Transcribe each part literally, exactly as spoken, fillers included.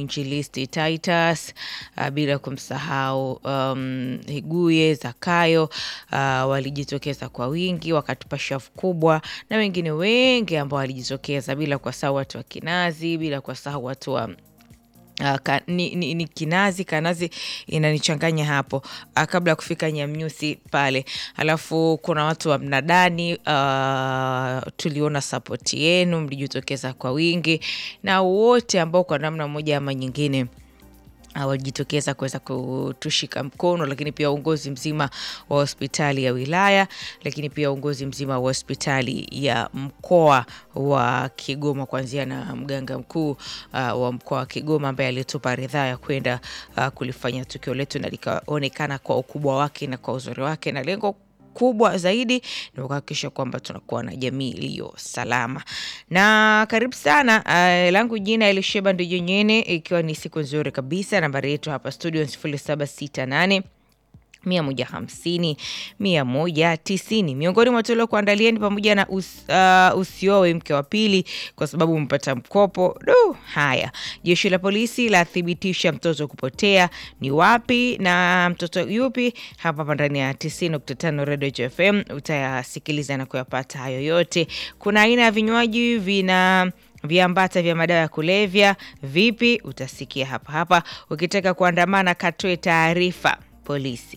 Mwinjilisti Titus, uh, bila kumsahau um, Higuye, Zakayo, uh, walijitokeza kwa wingi wakatupa shafu kubwa, na wengine wengi ambao walijitokeza, bila kuwasahau watu wa Kinazi, bila kuwasahau watu wa Uh, ka, ni, ni, ni Kinazi, Kanazi inanichanganya hapo, uh, kabla ya kufika Nyamnyusi pale. Alafu kuna watu wa Mnadani, uh, tuliona support yenu, mlijitokeza kwa wingi, na wote ambao kwa namna moja ama nyingine walijitokeza kuweza kutushika mkono, lakini pia uongozi mzima wa hospitali ya wilaya, lakini pia uongozi mzima wa hospitali ya mkoa wa Kigoma, kuanzia na mganga mkuu uh, wa mkoa wa Kigoma ambaye alitupa ridhaa ya kwenda uh, kulifanya tukio letu, na likaonekana kwa ukubwa wake na kwa uzuri wake, na lengo kubwa zaidi ni kuhakikisha kwamba tunakuwa na jamii iliyo salama. Na karibu sana, uh, langu jina Elisheba Ndujonyene, ikiwa ni siku nzuri kabisa. Nambari yetu hapa studio sifuri saba sita nane mia moja hamsini mia moja tisini. Miongoni mwa tulio kuandalieni pamoja na us, uh, usiowe mke wa pili kwa sababu mpata mkopo. Du, haya. Jeshi la polisi la thibitisha mtoto kupotea, ni wapi na mtoto yupi? Hapa ndani ya tisini nukta tano Radio F M utayasikiliza na kuyapata hayo yote. Kuna aina ya vinywaji vina viambata vya madawa ya kulevya vipi? Utasikia hapa hapa. Ukitaka kuandamana, katoe taarifa polisi.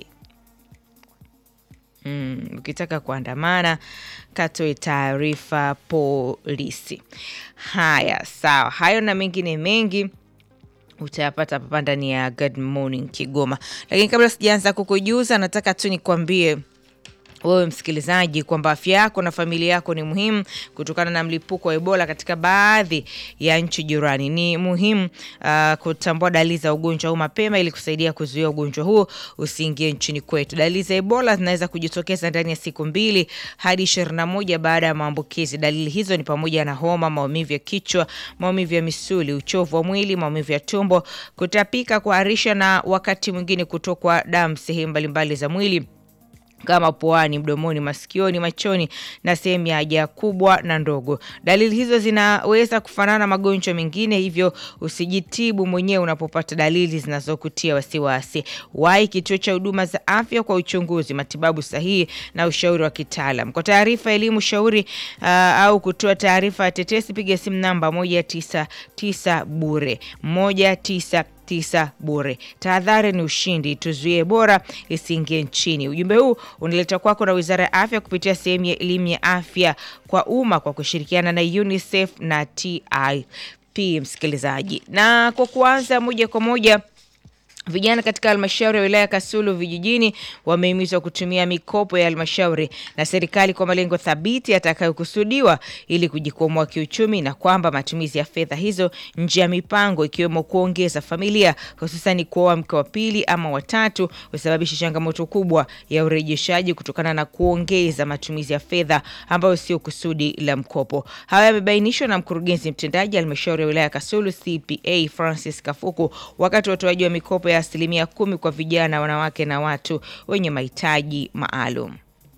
Mm, ukitaka kuandamana, katoe taarifa polisi. Haya, sawa. Hayo na mengine mengi utayapata hapa ndani ya Good Morning Kigoma. Lakini kabla sijaanza kukujuza, nataka tu nikwambie wewe msikilizaji kwamba afya yako na familia yako ni muhimu. Kutokana na mlipuko wa Ebola katika baadhi ya nchi jirani, ni muhimu uh, kutambua dalili za ugonjwa huu mapema ili kusaidia kuzuia ugonjwa huo usiingie nchini kwetu. Dalili za Ebola zinaweza kujitokeza ndani ya siku mbili hadi ishirini na moja baada ya maambukizi. Dalili hizo ni pamoja na homa, maumivu ya kichwa, maumivu ya misuli, uchovu wa mwili, maumivu ya tumbo, kutapika, kuharisha, na wakati mwingine kutokwa damu sehemu mbalimbali za mwili kama puani, mdomoni, masikioni, machoni na sehemu ya haja kubwa na ndogo. Dalili hizo zinaweza kufanana na magonjwa mengine, hivyo usijitibu mwenyewe unapopata dalili zinazokutia wasiwasi. Wahi kituo cha huduma za afya kwa uchunguzi, matibabu sahihi na ushauri wa kitaalamu. Kwa taarifa, elimu, shauri uh, au kutoa taarifa ya tetesi, piga simu namba moja tisa tisa bure. moja tisa tisa bure. Tahadhari ni ushindi, tuzuie bora isiingie nchini. Ujumbe huu unaletwa kwako na Wizara ya Afya kupitia sehemu ya elimu ya afya kwa umma kwa kushirikiana na UNICEF na T I P, msikilizaji. Na kwa kuanza moja kwa moja, vijana katika halmashauri ya wilaya Kasulu vijijini wamehimizwa kutumia mikopo ya halmashauri na serikali kwa malengo thabiti yatakayokusudiwa ili kujikwamua kiuchumi, na kwamba matumizi ya fedha hizo nje ya mipango, ikiwemo kuongeza familia, hususan kuoa mke wa pili ama watatu, husababisha changamoto kubwa ya urejeshaji kutokana na kuongeza matumizi ya fedha ambayo sio kusudi la mkopo. Haya yamebainishwa na mkurugenzi mtendaji halmashauri ya wilaya Kasulu C P A Francis Kafuku wakati wa utoaji wa mikopo ya asilimia kumi kwa vijana, wanawake na watu wenye mahitaji maalum.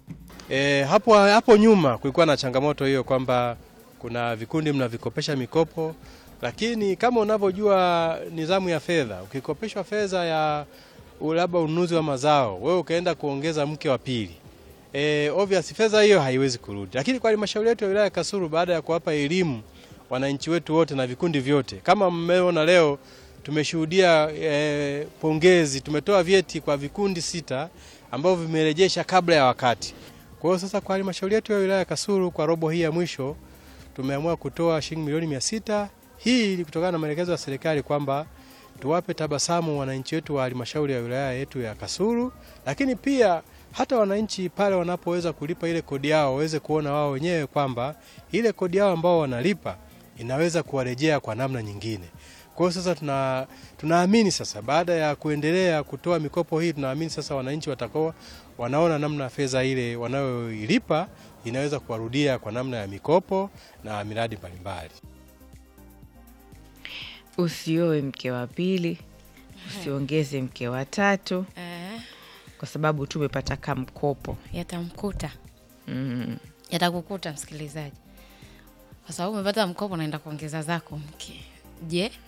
E, hapo hapo nyuma kulikuwa na changamoto hiyo kwamba kuna vikundi mnavikopesha mikopo, lakini kama unavyojua nidhamu ya fedha, ukikopeshwa fedha ya labda ununuzi wa mazao, wewe ukaenda kuongeza mke wa pili, eh obvious fedha hiyo haiwezi kurudi. Lakini kwa halmashauri yetu ya wilaya Kasulu, baada ya kuwapa elimu wananchi wetu wote na vikundi vyote, kama mmeona leo tumeshuhudia e, pongezi, tumetoa vyeti kwa vikundi sita ambavyo vimerejesha kabla ya wakati. Kwa hiyo sasa kwa halmashauri yetu ya wilaya Kasulu, kwa robo hii ya mwisho tumeamua kutoa shilingi milioni mia sita. Hii ni kutokana na maelekezo ya serikali kwamba tuwape tabasamu wananchi wetu wa halmashauri ya wilaya yetu ya Kasulu, lakini pia hata wananchi pale wanapoweza kulipa ile kodi yao waweze kuona wao wenyewe kwamba ile kodi yao ambao wanalipa inaweza kuwarejea kwa namna nyingine. Kwa hiyo sasa tuna tunaamini sasa baada ya kuendelea kutoa mikopo hii, tunaamini sasa wananchi watakao wanaona namna fedha ile wanayoilipa inaweza kuwarudia kwa namna ya mikopo na miradi mbalimbali. Usioe mke wa pili, usiongeze mke wa tatu, eh, kwa sababu tumepata kama mkopo. Yatamkuta. Mm. Yatakukuta msikilizaji. Kwa sababu umepata mkopo naenda kuongeza zako mke. Je,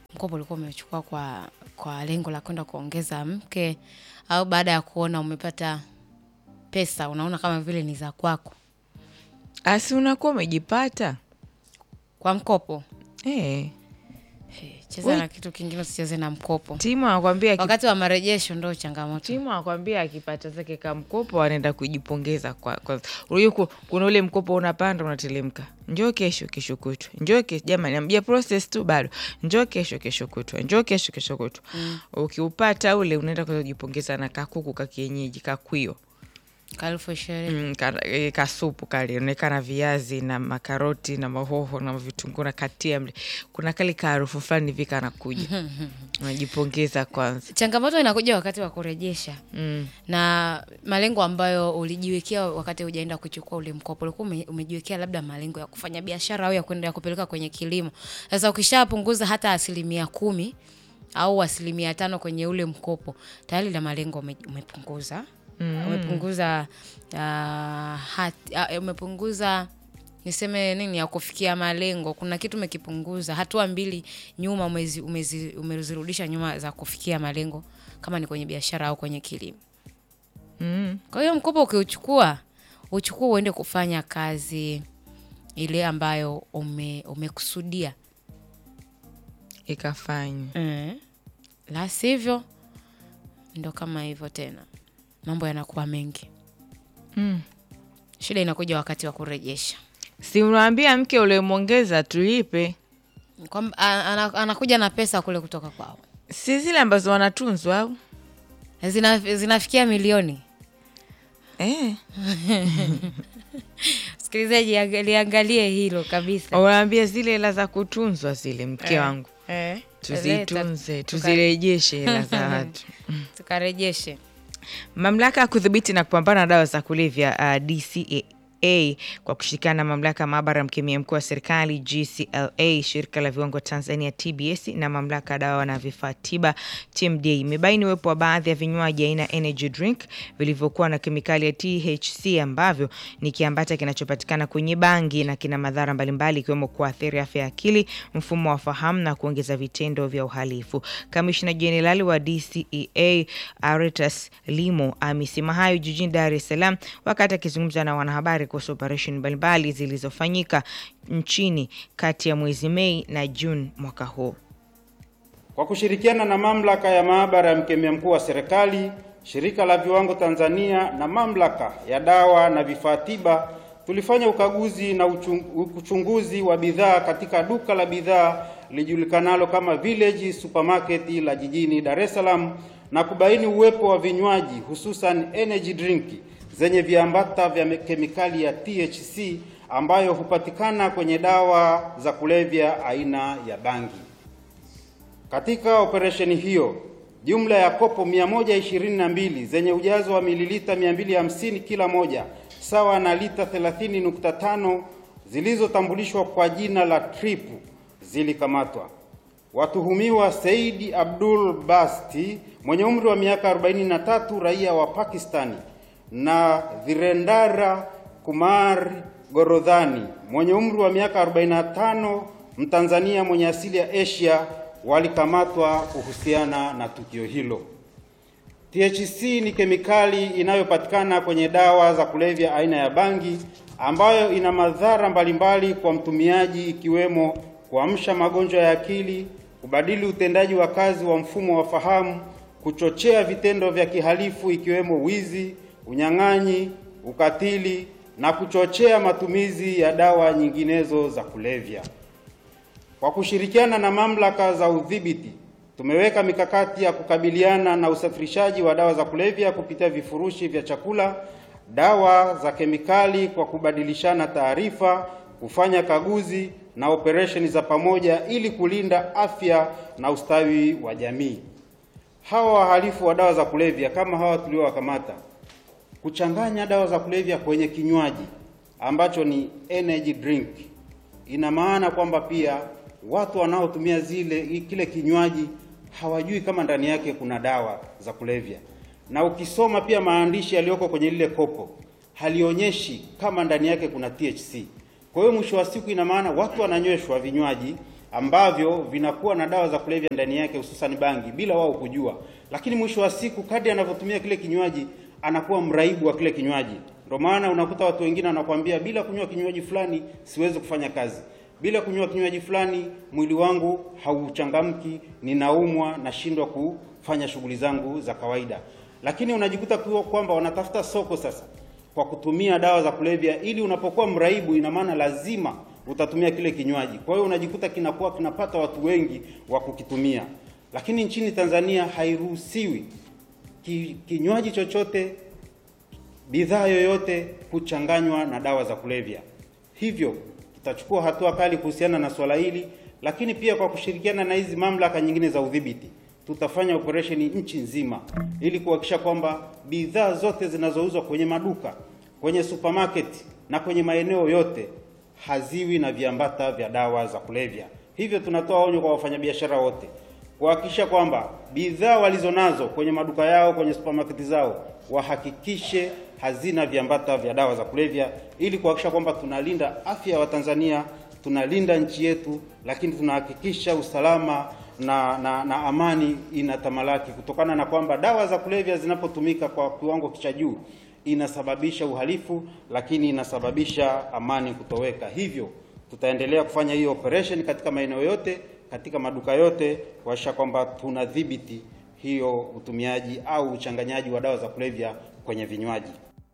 mkopo ulikuwa umechukua kwa kwa lengo la kwenda kuongeza mke, au baada ya kuona umepata pesa unaona kama vile ni za kwako? Asi unakuwa umejipata Kwa mkopo. eh Hey, cheza na kitu kingine, usicheze na mkopo. Timu anakuambia ki... wakati wa marejesho ndio changamoto. Timu anakuambia akipata zake kama mkopo anaenda kujipongeza kwa, kwa... Unajua kuna ule mkopo unapanda unatelemka. Njoo kesho kesho kutwa. Njoo kesho jamani, amja process tu bado. Njoo kesho kesho kutwa. Njoo kesho kesho kutwa. Mm. Ukiupata ule unaenda kujipongeza na kakuku ka kienyeji kakwio. Kalfu ishirini. Mm, ka, e, kasupu kali unaonekana viazi na makaroti na mahoho na vitunguu na katia mle. Kuna kali harufu fulani hivi kanakuja. Unajipongeza kwanza. Changamoto inakuja wakati wa kurejesha. Mm. Na malengo ambayo ulijiwekea wakati hujaenda kuchukua ule mkopo, ulikuwa umejiwekea labda malengo ya kufanya biashara au ya kwenda kupeleka kwenye kilimo. Sasa ukishapunguza hata asilimia kumi au asilimia tano kwenye ule mkopo, tayari la malengo umepunguza. Mm. Umepunguza uh, hati, uh, umepunguza niseme nini ya kufikia malengo. Kuna kitu umekipunguza, hatua mbili nyuma umezi, umezi, umezirudisha nyuma za kufikia malengo, kama ni kwenye biashara au kwenye kilimo. Mm. Kwa hiyo mkopo ukiuchukua, uchukue uende kufanya kazi ile ambayo ume, umekusudia ikafanya. Mm. La sivyo ndo kama hivyo tena mambo yanakuwa mengi. Mm. Shida inakuja wakati wa kurejesha. Si unaambia mke ule muongeza tulipe. Kwamba anakuja na pesa kule kutoka kwao. Si zile ambazo wanatunzwa au? Zina zinafikia milioni. Eh. Sikilizaji aliangalie hilo kabisa. Unaambia zile hela za kutunzwa zile mke eh. wangu. Eh. Tuzitunze, tuzirejeshe hela za watu. Tukarejeshe. Mamlaka ya kudhibiti na kupambana na dawa za kulevya uh, D C A A kwa kushirikiana na mamlaka maabara mkemia mkuu wa serikali G C L A, shirika la viwango Tanzania T B S na mamlaka ya dawa na vifaa tiba T M D A imebaini uwepo wa baadhi ya vinywaji aina energy drink vilivyokuwa na kemikali ya T H C ambavyo ni kiambata kinachopatikana kwenye bangi na kina madhara mbalimbali ikiwemo kuathiri afya ya akili, mfumo wa fahamu na kuongeza vitendo vya uhalifu. Kamishna Jenerali wa D C E A Aretas Limo amesema hayo jijini Dar es Salaam wakati akizungumza na wanahabari kuhusu operation mbalimbali zilizofanyika nchini kati ya mwezi Mei na Juni mwaka huu. Kwa kushirikiana na mamlaka ya maabara ya mkemia mkuu wa serikali, shirika la viwango Tanzania na mamlaka ya dawa na vifaa tiba, tulifanya ukaguzi na uchunguzi wa bidhaa katika duka la bidhaa lijulikanalo kama Village Supermarket la jijini Dar es Salaam na kubaini uwepo wa vinywaji hususan energy drink zenye viambata vya kemikali ya T H C ambayo hupatikana kwenye dawa za kulevya aina ya bangi. Katika operesheni hiyo, jumla ya kopo mia moja ishirini na mbili zenye ujazo wa mililita mia mbili hamsini kila moja, sawa na lita thelathini nukta tano zilizotambulishwa kwa jina la Trip zilikamatwa. Watuhumiwa Saidi Abdul Basti mwenye umri wa miaka arobaini na tatu, raia wa Pakistani, na Virendara Kumar Gorodhani mwenye umri wa miaka arobaini na tano, Mtanzania mwenye asili ya Asia, walikamatwa kuhusiana na tukio hilo. T H C ni kemikali inayopatikana kwenye dawa za kulevya aina ya bangi ambayo ina madhara mbalimbali kwa mtumiaji ikiwemo kuamsha magonjwa ya akili, kubadili utendaji wa kazi wa mfumo wa fahamu, kuchochea vitendo vya kihalifu ikiwemo wizi, unyang'anyi, ukatili na kuchochea matumizi ya dawa nyinginezo za kulevya. Kwa kushirikiana na mamlaka za udhibiti, tumeweka mikakati ya kukabiliana na usafirishaji wa dawa za kulevya kupitia vifurushi vya chakula, dawa za kemikali kwa kubadilishana taarifa, kufanya kaguzi na operesheni za pamoja ili kulinda afya na ustawi wa jamii. Hawa wahalifu wa dawa za kulevya kama hawa tuliowakamata, kuchanganya dawa za kulevya kwenye kinywaji ambacho ni energy drink, ina maana kwamba pia watu wanaotumia zile kile kinywaji hawajui kama ndani yake kuna dawa za kulevya. Na ukisoma pia maandishi yaliyoko kwenye lile kopo, halionyeshi kama ndani yake kuna T H C. Kwa hiyo mwisho wa siku ina maana watu wananyweshwa vinywaji ambavyo vinakuwa na dawa za kulevya ndani yake, hususan bangi, bila wao kujua. Lakini mwisho wa siku, kadri anavyotumia kile kinywaji, anakuwa mraibu wa kile kinywaji. Ndio maana unakuta watu wengine wanakuambia, bila kunywa kinywaji fulani siwezi kufanya kazi, bila kunywa kinywaji fulani mwili wangu hauchangamki, ninaumwa, nashindwa kufanya shughuli zangu za kawaida. Lakini unajikuta kwamba wanatafuta soko sasa kwa kutumia dawa za kulevya, ili unapokuwa mraibu, ina maana lazima utatumia kile kinywaji. Kwa hiyo unajikuta kinakuwa kinapata watu wengi wa kukitumia. Lakini nchini Tanzania hairuhusiwi ki, kinywaji chochote, bidhaa yoyote kuchanganywa na dawa za kulevya. Hivyo tutachukua hatua kali kuhusiana na swala hili, lakini pia kwa kushirikiana na hizi mamlaka nyingine za udhibiti tutafanya operation nchi nzima ili kuhakikisha kwamba bidhaa zote zinazouzwa kwenye maduka, kwenye supermarket na kwenye maeneo yote haziwi na viambata vya dawa za kulevya. Hivyo tunatoa onyo kwa wafanyabiashara wote kuhakikisha kwamba bidhaa walizonazo kwenye maduka yao, kwenye supermarket zao, wahakikishe hazina viambata vya dawa za kulevya, ili kuhakikisha kwamba tunalinda afya ya Watanzania, tunalinda nchi yetu, lakini tunahakikisha usalama na, na, na amani inatamalaki, kutokana na kwamba dawa za kulevya zinapotumika kwa kiwango cha juu inasababisha uhalifu, lakini inasababisha amani kutoweka. Hivyo tutaendelea kufanya hiyo operation katika maeneo yote, katika maduka yote, kuhakikisha kwamba tunadhibiti hiyo utumiaji au uchanganyaji wa dawa za kulevya kwenye vinywaji.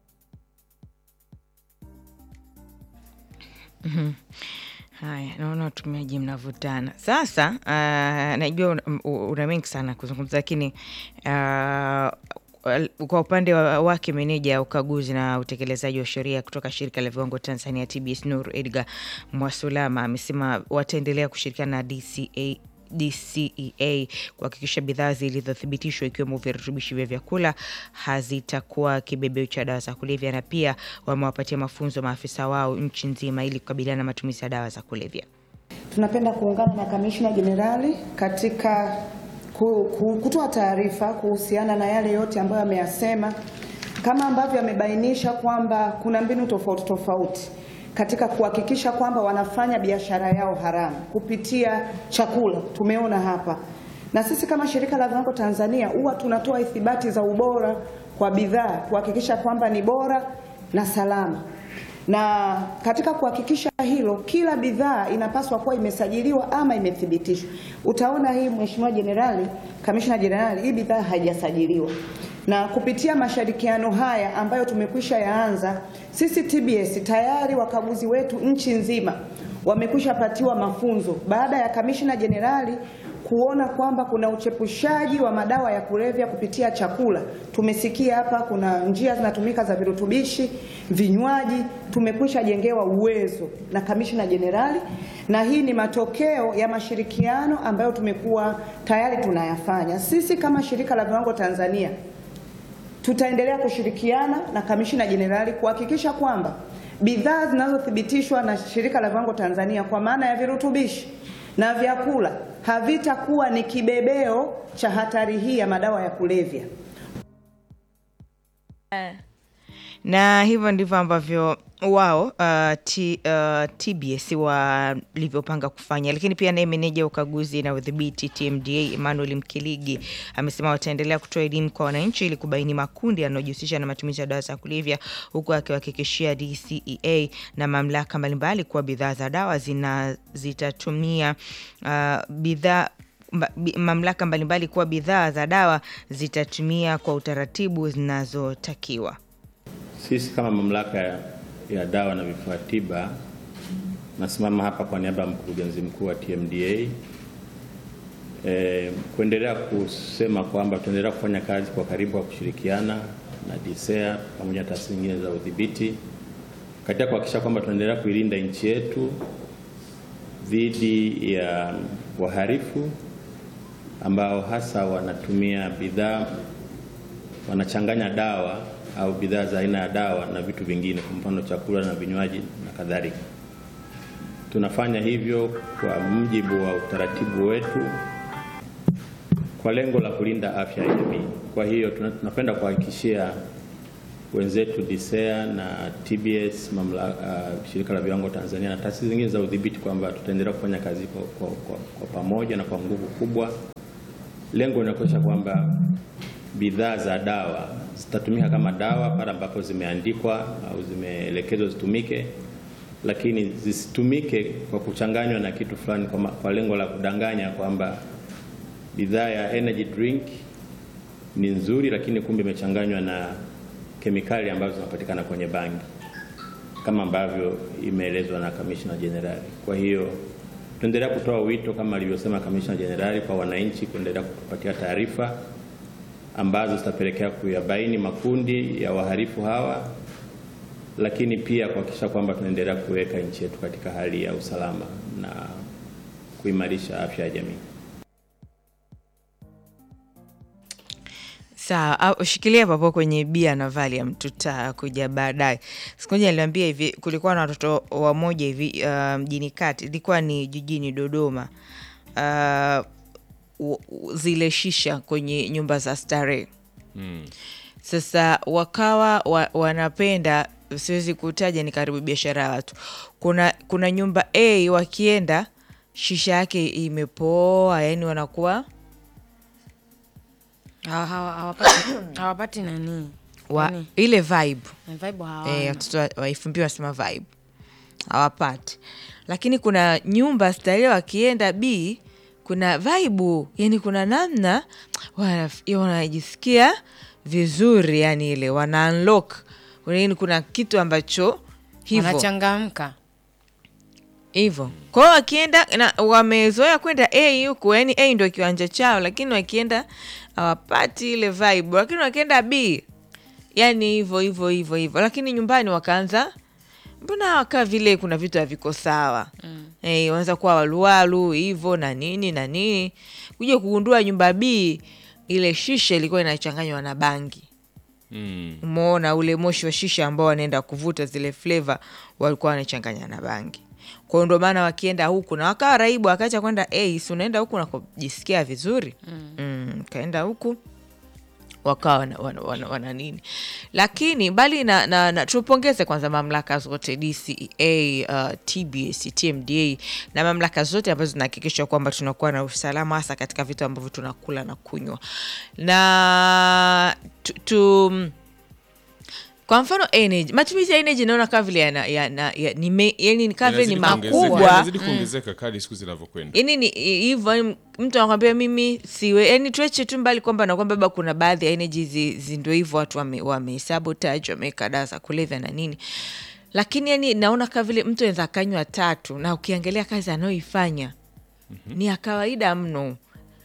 Mhm. Haya, naona utumiaji mnavutana. Sasa uh, najua una mengi sana kuzungumza, lakini uh, kwa upande wake meneja ukaguzi na utekelezaji wa sheria kutoka shirika la viwango Tanzania T B S Nur Edgar Mwasulama amesema wataendelea kushirikiana na D C A D C E A kuhakikisha bidhaa zilizothibitishwa ikiwemo virutubishi vya vyakula hazitakuwa kibebeo cha dawa za kulevya, na pia wamewapatia mafunzo maafisa wao nchi nzima ili kukabiliana na matumizi ya dawa za kulevya. Tunapenda kuungana na Kamishna Jenerali katika kutoa taarifa kuhusiana na yale yote ambayo ameyasema, kama ambavyo amebainisha kwamba kuna mbinu tofauti tofauti katika kuhakikisha kwamba wanafanya biashara yao haramu kupitia chakula. Tumeona hapa, na sisi kama shirika la viwango Tanzania huwa tunatoa ithibati za ubora kwa bidhaa kuhakikisha kwamba ni bora na salama. Na katika kuhakikisha hilo, kila bidhaa inapaswa kuwa imesajiliwa ama imethibitishwa. Utaona hii, Mheshimiwa Jenerali, Kamishna Jenerali, hii bidhaa haijasajiliwa. Na kupitia mashirikiano haya ambayo tumekwisha yaanza, sisi T B S tayari wakaguzi wetu nchi nzima wamekwisha patiwa mafunzo baada ya Kamishna Jenerali kuona kwamba kuna uchepushaji wa madawa ya kulevya kupitia chakula. Tumesikia hapa kuna njia zinatumika za virutubishi, vinywaji, tumekwisha jengewa uwezo na Kamishna Jenerali, na hii ni matokeo ya mashirikiano ambayo tumekuwa tayari tunayafanya. Sisi kama shirika la viwango Tanzania tutaendelea kushirikiana na Kamishna Jenerali kuhakikisha kwamba bidhaa zinazothibitishwa na shirika la viwango Tanzania kwa maana ya virutubishi na vyakula havitakuwa ni kibebeo cha hatari hii ya madawa ya kulevya. Na hivyo ndivyo ambavyo wao uh, T, uh, T B S walivyopanga kufanya. Lakini pia naye meneja ukaguzi na udhibiti T M D A Emmanuel Mkiligi amesema wataendelea kutoa elimu kwa wananchi ili kubaini makundi yanayojihusisha na matumizi ya dawa za kulevya, huku akiwahakikishia D C E A na mamlaka mbalimbali kuwa bidhaa za dawa zina zitatumia uh, bidhaa mamlaka mbalimbali kuwa bidhaa za dawa zitatumia kwa utaratibu zinazotakiwa. Sisi kama mamlaka ya, ya dawa na vifaa tiba, nasimama hapa kwa niaba ya mkurugenzi mkuu wa T M D A e, kuendelea kusema kwamba tunaendelea kufanya kazi kwa karibu kwa kushirikiana na D C E A pamoja na taasisi nyingine za udhibiti katika kuhakikisha kwamba tunaendelea kuilinda nchi yetu dhidi ya wahalifu ambao hasa wanatumia bidhaa, wanachanganya dawa au bidhaa za aina ya dawa na vitu vingine, kwa mfano chakula na vinywaji na kadhalika. Tunafanya hivyo kwa mujibu wa utaratibu wetu kwa lengo la kulinda afya ya jamii. Kwa hiyo tunapenda kuhakikishia wenzetu D S E A na T B S, mamlaka uh, shirika la viwango Tanzania na taasisi zingine za udhibiti kwamba tutaendelea kufanya kazi kwa, kwa, kwa, kwa pamoja na kwa nguvu kubwa. Lengo ni kuhakikisha kwamba bidhaa za dawa zitatumika kama dawa pale ambapo zimeandikwa au zimeelekezwa zitumike, lakini zisitumike kwa kuchanganywa na kitu fulani kwa, kwa lengo la kudanganya kwamba bidhaa ya energy drink ni nzuri lakini kumbe imechanganywa na kemikali ambazo zinapatikana kwenye bangi kama ambavyo imeelezwa na Commissioner General. Kwa hiyo tuendelea kutoa wito kama alivyosema Commissioner General kwa wananchi kuendelea kutupatia taarifa ambazo zitapelekea kuyabaini makundi ya wahalifu hawa, lakini pia kuhakikisha kwamba tunaendelea kuweka nchi yetu katika hali ya usalama na kuimarisha afya ya jamii. Sawa, ushikilia papo kwenye bia na Valium tutakuja baadaye. Siku moja niliambia hivi kulikuwa na watoto wa moja hivi uh, mjini kati, ilikuwa ni jijini Dodoma. Uh, zile shisha kwenye nyumba za starehe. Mm. Sasa wakawa wa, wanapenda, siwezi kutaja ni karibu biashara ya watu. Kuna kuna nyumba A wakienda shisha yake imepoa, yani wanakuwa hawapati hawapati nani wa, nani? Ile vibe vibe hawana. Eh, watoto waifumbi wasema vibe hawapati. Lakini kuna nyumba starehe wakienda B kuna vibe, yani kuna namna wanajisikia vizuri, yani ile wana unlock, yani kuna kitu ambacho hivyo wanachangamka hivyo. Kwa hiyo wakienda na wamezoea kwenda A huko, yani A ndio kiwanja chao, lakini wakienda hawapati ile vibe. Lakini wakienda B yani hivyo hivyo hivyo hivyo. Lakini nyumbani wakaanza mbona waka vile kuna vitu haviko sawa. Mm. Eh, wanaanza kuwa waluwalu hivyo na nini na nini. Kuja kugundua nyumba B ile shisha ilikuwa inachanganywa na bangi. Mm. Umeona ule moshi wa shisha ambao wanaenda kuvuta zile flavor walikuwa wanachanganya na bangi. Kwa hiyo ndio maana wakienda huku na wakawa raibu akaacha kwenda A, si unaenda huku na kujisikia vizuri. Mm. Mm, kaenda huku wakawa wana, wana, wana, wana nini. Lakini bali na, na, na tupongeze kwanza mamlaka zote D C E A, uh, T B S, T M D A na mamlaka zote ambazo zinahakikisha kwamba tunakuwa na usalama hasa katika vitu ambavyo tunakula na kunywa. Na tu, tu kwa mfano energy, matumizi ya energy naona kama vile yana ya, ya, ni me, yani ni kama vile ni makubwa, yanazidi kuongezeka kadri siku zinavyokwenda. Yani ni hivyo mtu anakuambia mimi siwe, yani tuache tu mbali kwamba na kwamba baba kuna baadhi ya energy zi ndio hivyo watu wame, wame sabotage, wameka dawa za kulevya na nini. Lakini yani naona kama vile mtu anaweza kanywa tatu na ukiangalia kazi anayoifanya mm-hmm. ni ya kawaida mno.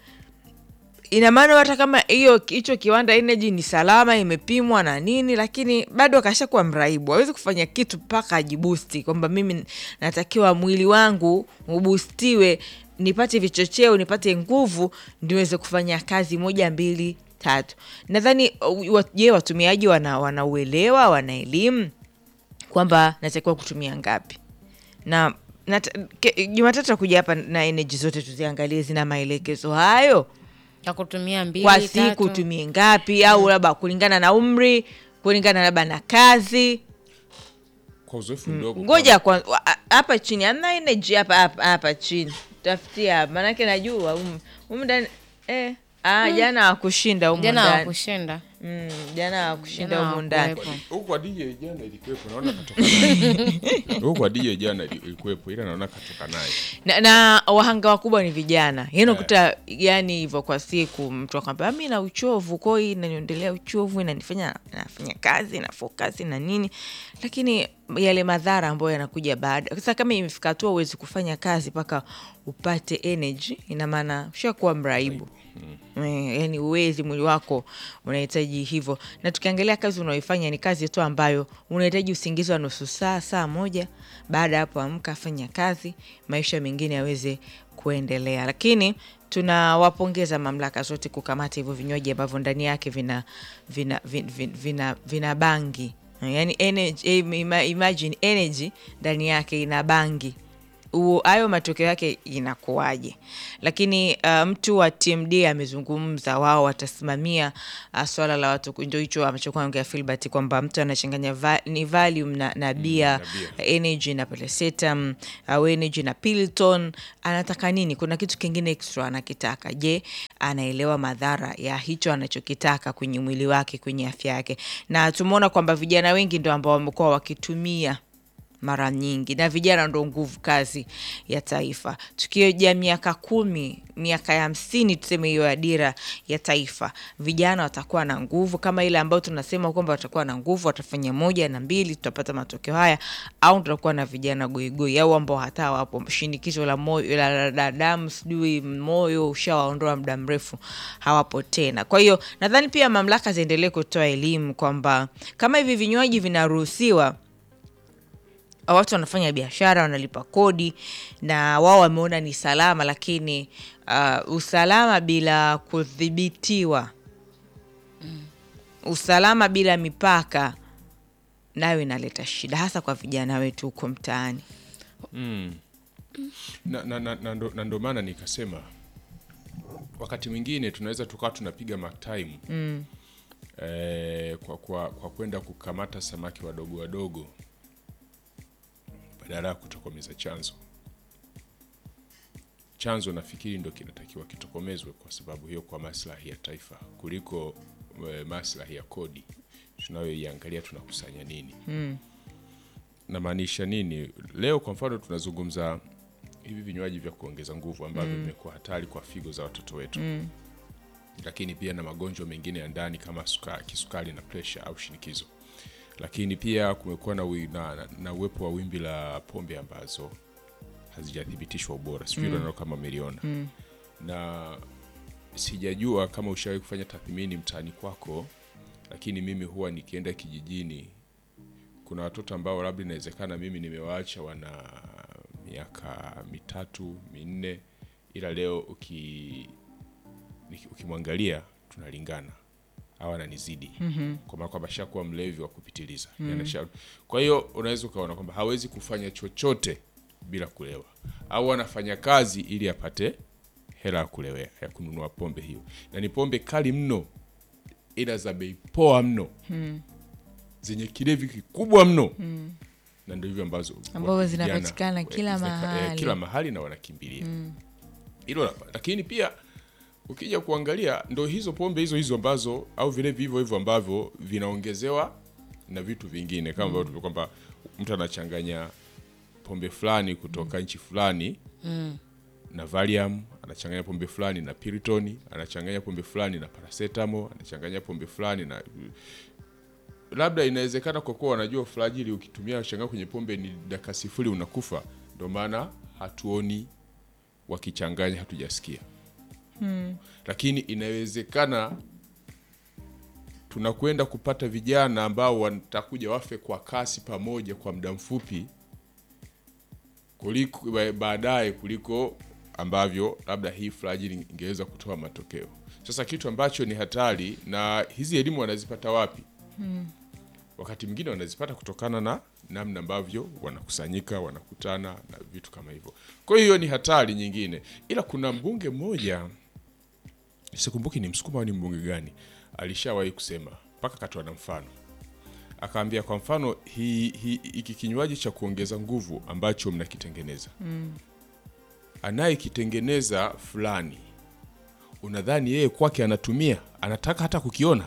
Ina maana hata kama hiyo hicho kiwanda energy ni salama imepimwa na nini, lakini bado akashakuwa mraibu. Hawezi kufanya kitu mpaka ajibusti kwamba mimi natakiwa mwili wangu ubustiwe, nipate vichocheo, nipate nguvu niweze kufanya kazi moja mbili tatu. Nadhani je, watumiaji wana wanauelewa, wana elimu kwamba natakiwa kutumia ngapi. Na Jumatatu kuja hapa na energy zote tuziangalie zina maelekezo hayo. Ya kutumia mbili, kwa siku utumie ngapi au mm. labda kulingana na umri, kulingana labda na kazi. Kwa uzoefu mdogo. Ngoja kwa hapa chini ana energy hapa hapa hapa chini. Tafutia maana yake najua um, um ndani eh ah mm. jana hakushinda huko ndani. Jana hakushinda. Mm, jana hakushinda huko ndani. Huko kwa D J jana ilikuwepo naona katoka naye. Huko kwa D J jana ilikuwepo ila naona katoka naye. Na, na wahanga wakubwa ni vijana. Yaani ukuta yani hivyo kwa siku mtu akamwambia mimi na uchovu, kwa hiyo inaniondelea uchovu, inanifanya nafanya kazi na focus na nini. Lakini yale madhara ambayo yanakuja baada. Sasa kama imefika tu uweze kufanya kazi paka upate energy, ina maana ushakuwa mraibu. Mm. Yani uwezi mwili wako unahitaji hivyo. Na tukiangalia kazi unaoifanya ni kazi tu ambayo unahitaji usingizi wa nusu saa, saa moja. Baada hapo amka fanya kazi, maisha mengine yaweze kuendelea. Lakini tunawapongeza mamlaka zote kukamata hivyo vinywaji ambavyo ndani yake vina vina vina, vina, vina, vina bangi. Yani energy, imagine energy ndani yake ina bangi. hayo matokeo yake inakuwaje. Lakini uh, mtu wa T M D amezungumza wao watasimamia uh, swala la watu, ndio hicho amechokuwa ongea Philbert kwamba mtu anachanganya va, ni Valium na, na bia, mm, energy na paracetam, au uh, energy na Piliton, anataka nini? Kuna kitu kingine extra anakitaka. Je, anaelewa madhara ya hicho anachokitaka kwenye mwili wake, kwenye afya yake? Na tumeona kwamba vijana wengi ndio ambao wamekuwa wakitumia mara nyingi, na vijana ndo nguvu kazi ya taifa. Tukioja miaka kumi, miaka ya hamsini tuseme hiyo ya dira ya taifa, vijana watakuwa na nguvu kama ile ambayo tunasema kwamba watakuwa na nguvu, watafanya moja na mbili, tutapata matokeo haya? Au tutakuwa na vijana goigoi au ambao hata wapo shinikizo la moyo la, la damu sijui moyo ushawaondoa muda mrefu, hawapo tena. Kwa hiyo nadhani pia mamlaka ziendelee kutoa elimu kwamba kama hivi vinywaji vinaruhusiwa, watu wanafanya biashara, wanalipa kodi na wao wameona ni salama, lakini uh, usalama bila kudhibitiwa, mm. usalama bila mipaka, nayo inaleta shida hasa kwa vijana wetu huko mtaani. Mm. Na na na, na, ndo, na ndo maana nikasema wakati mwingine tunaweza tukawa tunapiga mark time mm. eh, kwa kwa kwa kwenda kukamata samaki wadogo wadogo badala kutokomeza chanzo. Chanzo nafikiri ndo kinatakiwa kitokomezwe kwa sababu hiyo, kwa maslahi ya taifa kuliko e, maslahi ya kodi tunayoiangalia tunakusanya nini. Mm. Na maanisha nini? Leo kwa mfano tunazungumza hivi vinywaji vya kuongeza nguvu ambavyo vimekuwa mm. hatari kwa figo za watoto wetu. Mm. Lakini pia na magonjwa mengine ya ndani kama sukari, kisukari na pressure au shinikizo. Lakini pia kumekuwa na, na, na, na uwepo wa wimbi la pombe ambazo hazijathibitishwa ubora. Sijui mm. kama miliona. Mm. Na sijajua kama ushawahi kufanya tathmini mtaani kwako, lakini mimi huwa nikienda kijijini, kuna watoto ambao labda inawezekana mimi nimewaacha wana miaka mitatu, minne, ila leo uki ukimwangalia tunalingana. Hawa ananizidi. Mm-hmm. Kwa maana kwamba shakuwa mlevi wa kupitiliza. Mm-hmm. Kwa hiyo unaweza ukaona kwamba hawezi kufanya chochote bila kulewa. Au anafanya kazi ili apate hela ya kulewea, ya kununua pombe hiyo. Na ni pombe kali mno, ila za bei poa mno. Mm. Zenye kilevi kikubwa mno. Mm. Na ndio hivyo ambazo ambazo zinapatikana kila mahali. Eh, kila mahali na wanakimbilia. Mm. Hilo, lakini pia ukija kuangalia ndo hizo pombe hizo hizo ambazo au vile vivyo hivyo ambavyo vinaongezewa na vitu vingine kama ambavyo mm. kwamba mtu anachanganya pombe fulani kutoka mm. nchi fulani mm. na Valium, anachanganya pombe fulani na Piriton, anachanganya pombe fulani na paracetamol, anachanganya pombe fulani na labda inawezekana kwa kuwa wanajua flagili ukitumia changanya kwenye pombe ni dakika sifuri unakufa, ndio maana hatuoni wakichanganya, hatujasikia. Hmm. Lakini inawezekana tunakwenda kupata vijana ambao watakuja wafe kwa kasi pamoja kwa muda mfupi kuliko baadaye kuliko ambavyo labda hii flagili ingeweza kutoa matokeo. Sasa kitu ambacho ni hatari, na hizi elimu wanazipata wapi? Hmm. Wakati mwingine wanazipata kutokana na namna ambavyo wanakusanyika, wanakutana na vitu kama hivyo. Kwa hiyo ni hatari nyingine. Ila kuna mbunge mmoja, sikumbuki ni Msukuma au ni mbunge gani, alishawahi kusema mpaka katoa na mfano. Akaambia kwa mfano hii hii hiki kinywaji cha kuongeza nguvu ambacho mnakitengeneza. Mm. Anayekitengeneza fulani, unadhani yeye kwake anatumia, anataka hata kukiona?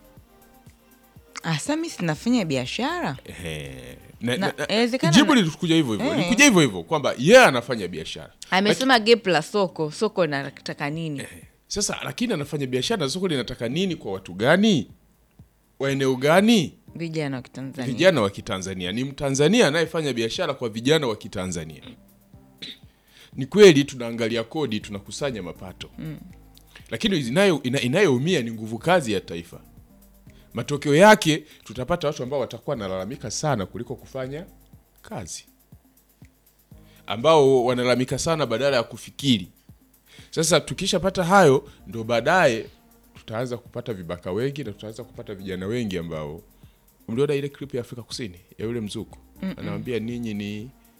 Asa mimi sinafanya biashara. Ehe. Na, na, na jibu lilikuja hivyo hivyo. Hey. Likuja hivyo hivyo kwamba yeye yeah, anafanya biashara. Amesema gap la soko, soko linataka nini? Ehe. Sasa lakini anafanya biashara na soko linataka nini kwa watu gani? Wa eneo gani? Vijana wa Kitanzania. Vijana wa Kitanzania. Ni Mtanzania anayefanya biashara kwa vijana wa Kitanzania. Ni kweli tunaangalia kodi, tunakusanya mapato. Mm. Lakini inayo inayoumia ni nguvu kazi ya taifa. Matokeo yake tutapata watu ambao watakuwa nalalamika sana kuliko kufanya kazi. Ambao wanalalamika sana badala ya kufikiri. Sasa tukishapata hayo ndo baadaye tutaanza kupata vibaka wengi na tutaanza kupata vijana wengi ambao, mliona ile clip ya Afrika Kusini ya yule mzuku, anamwambia ninyi ni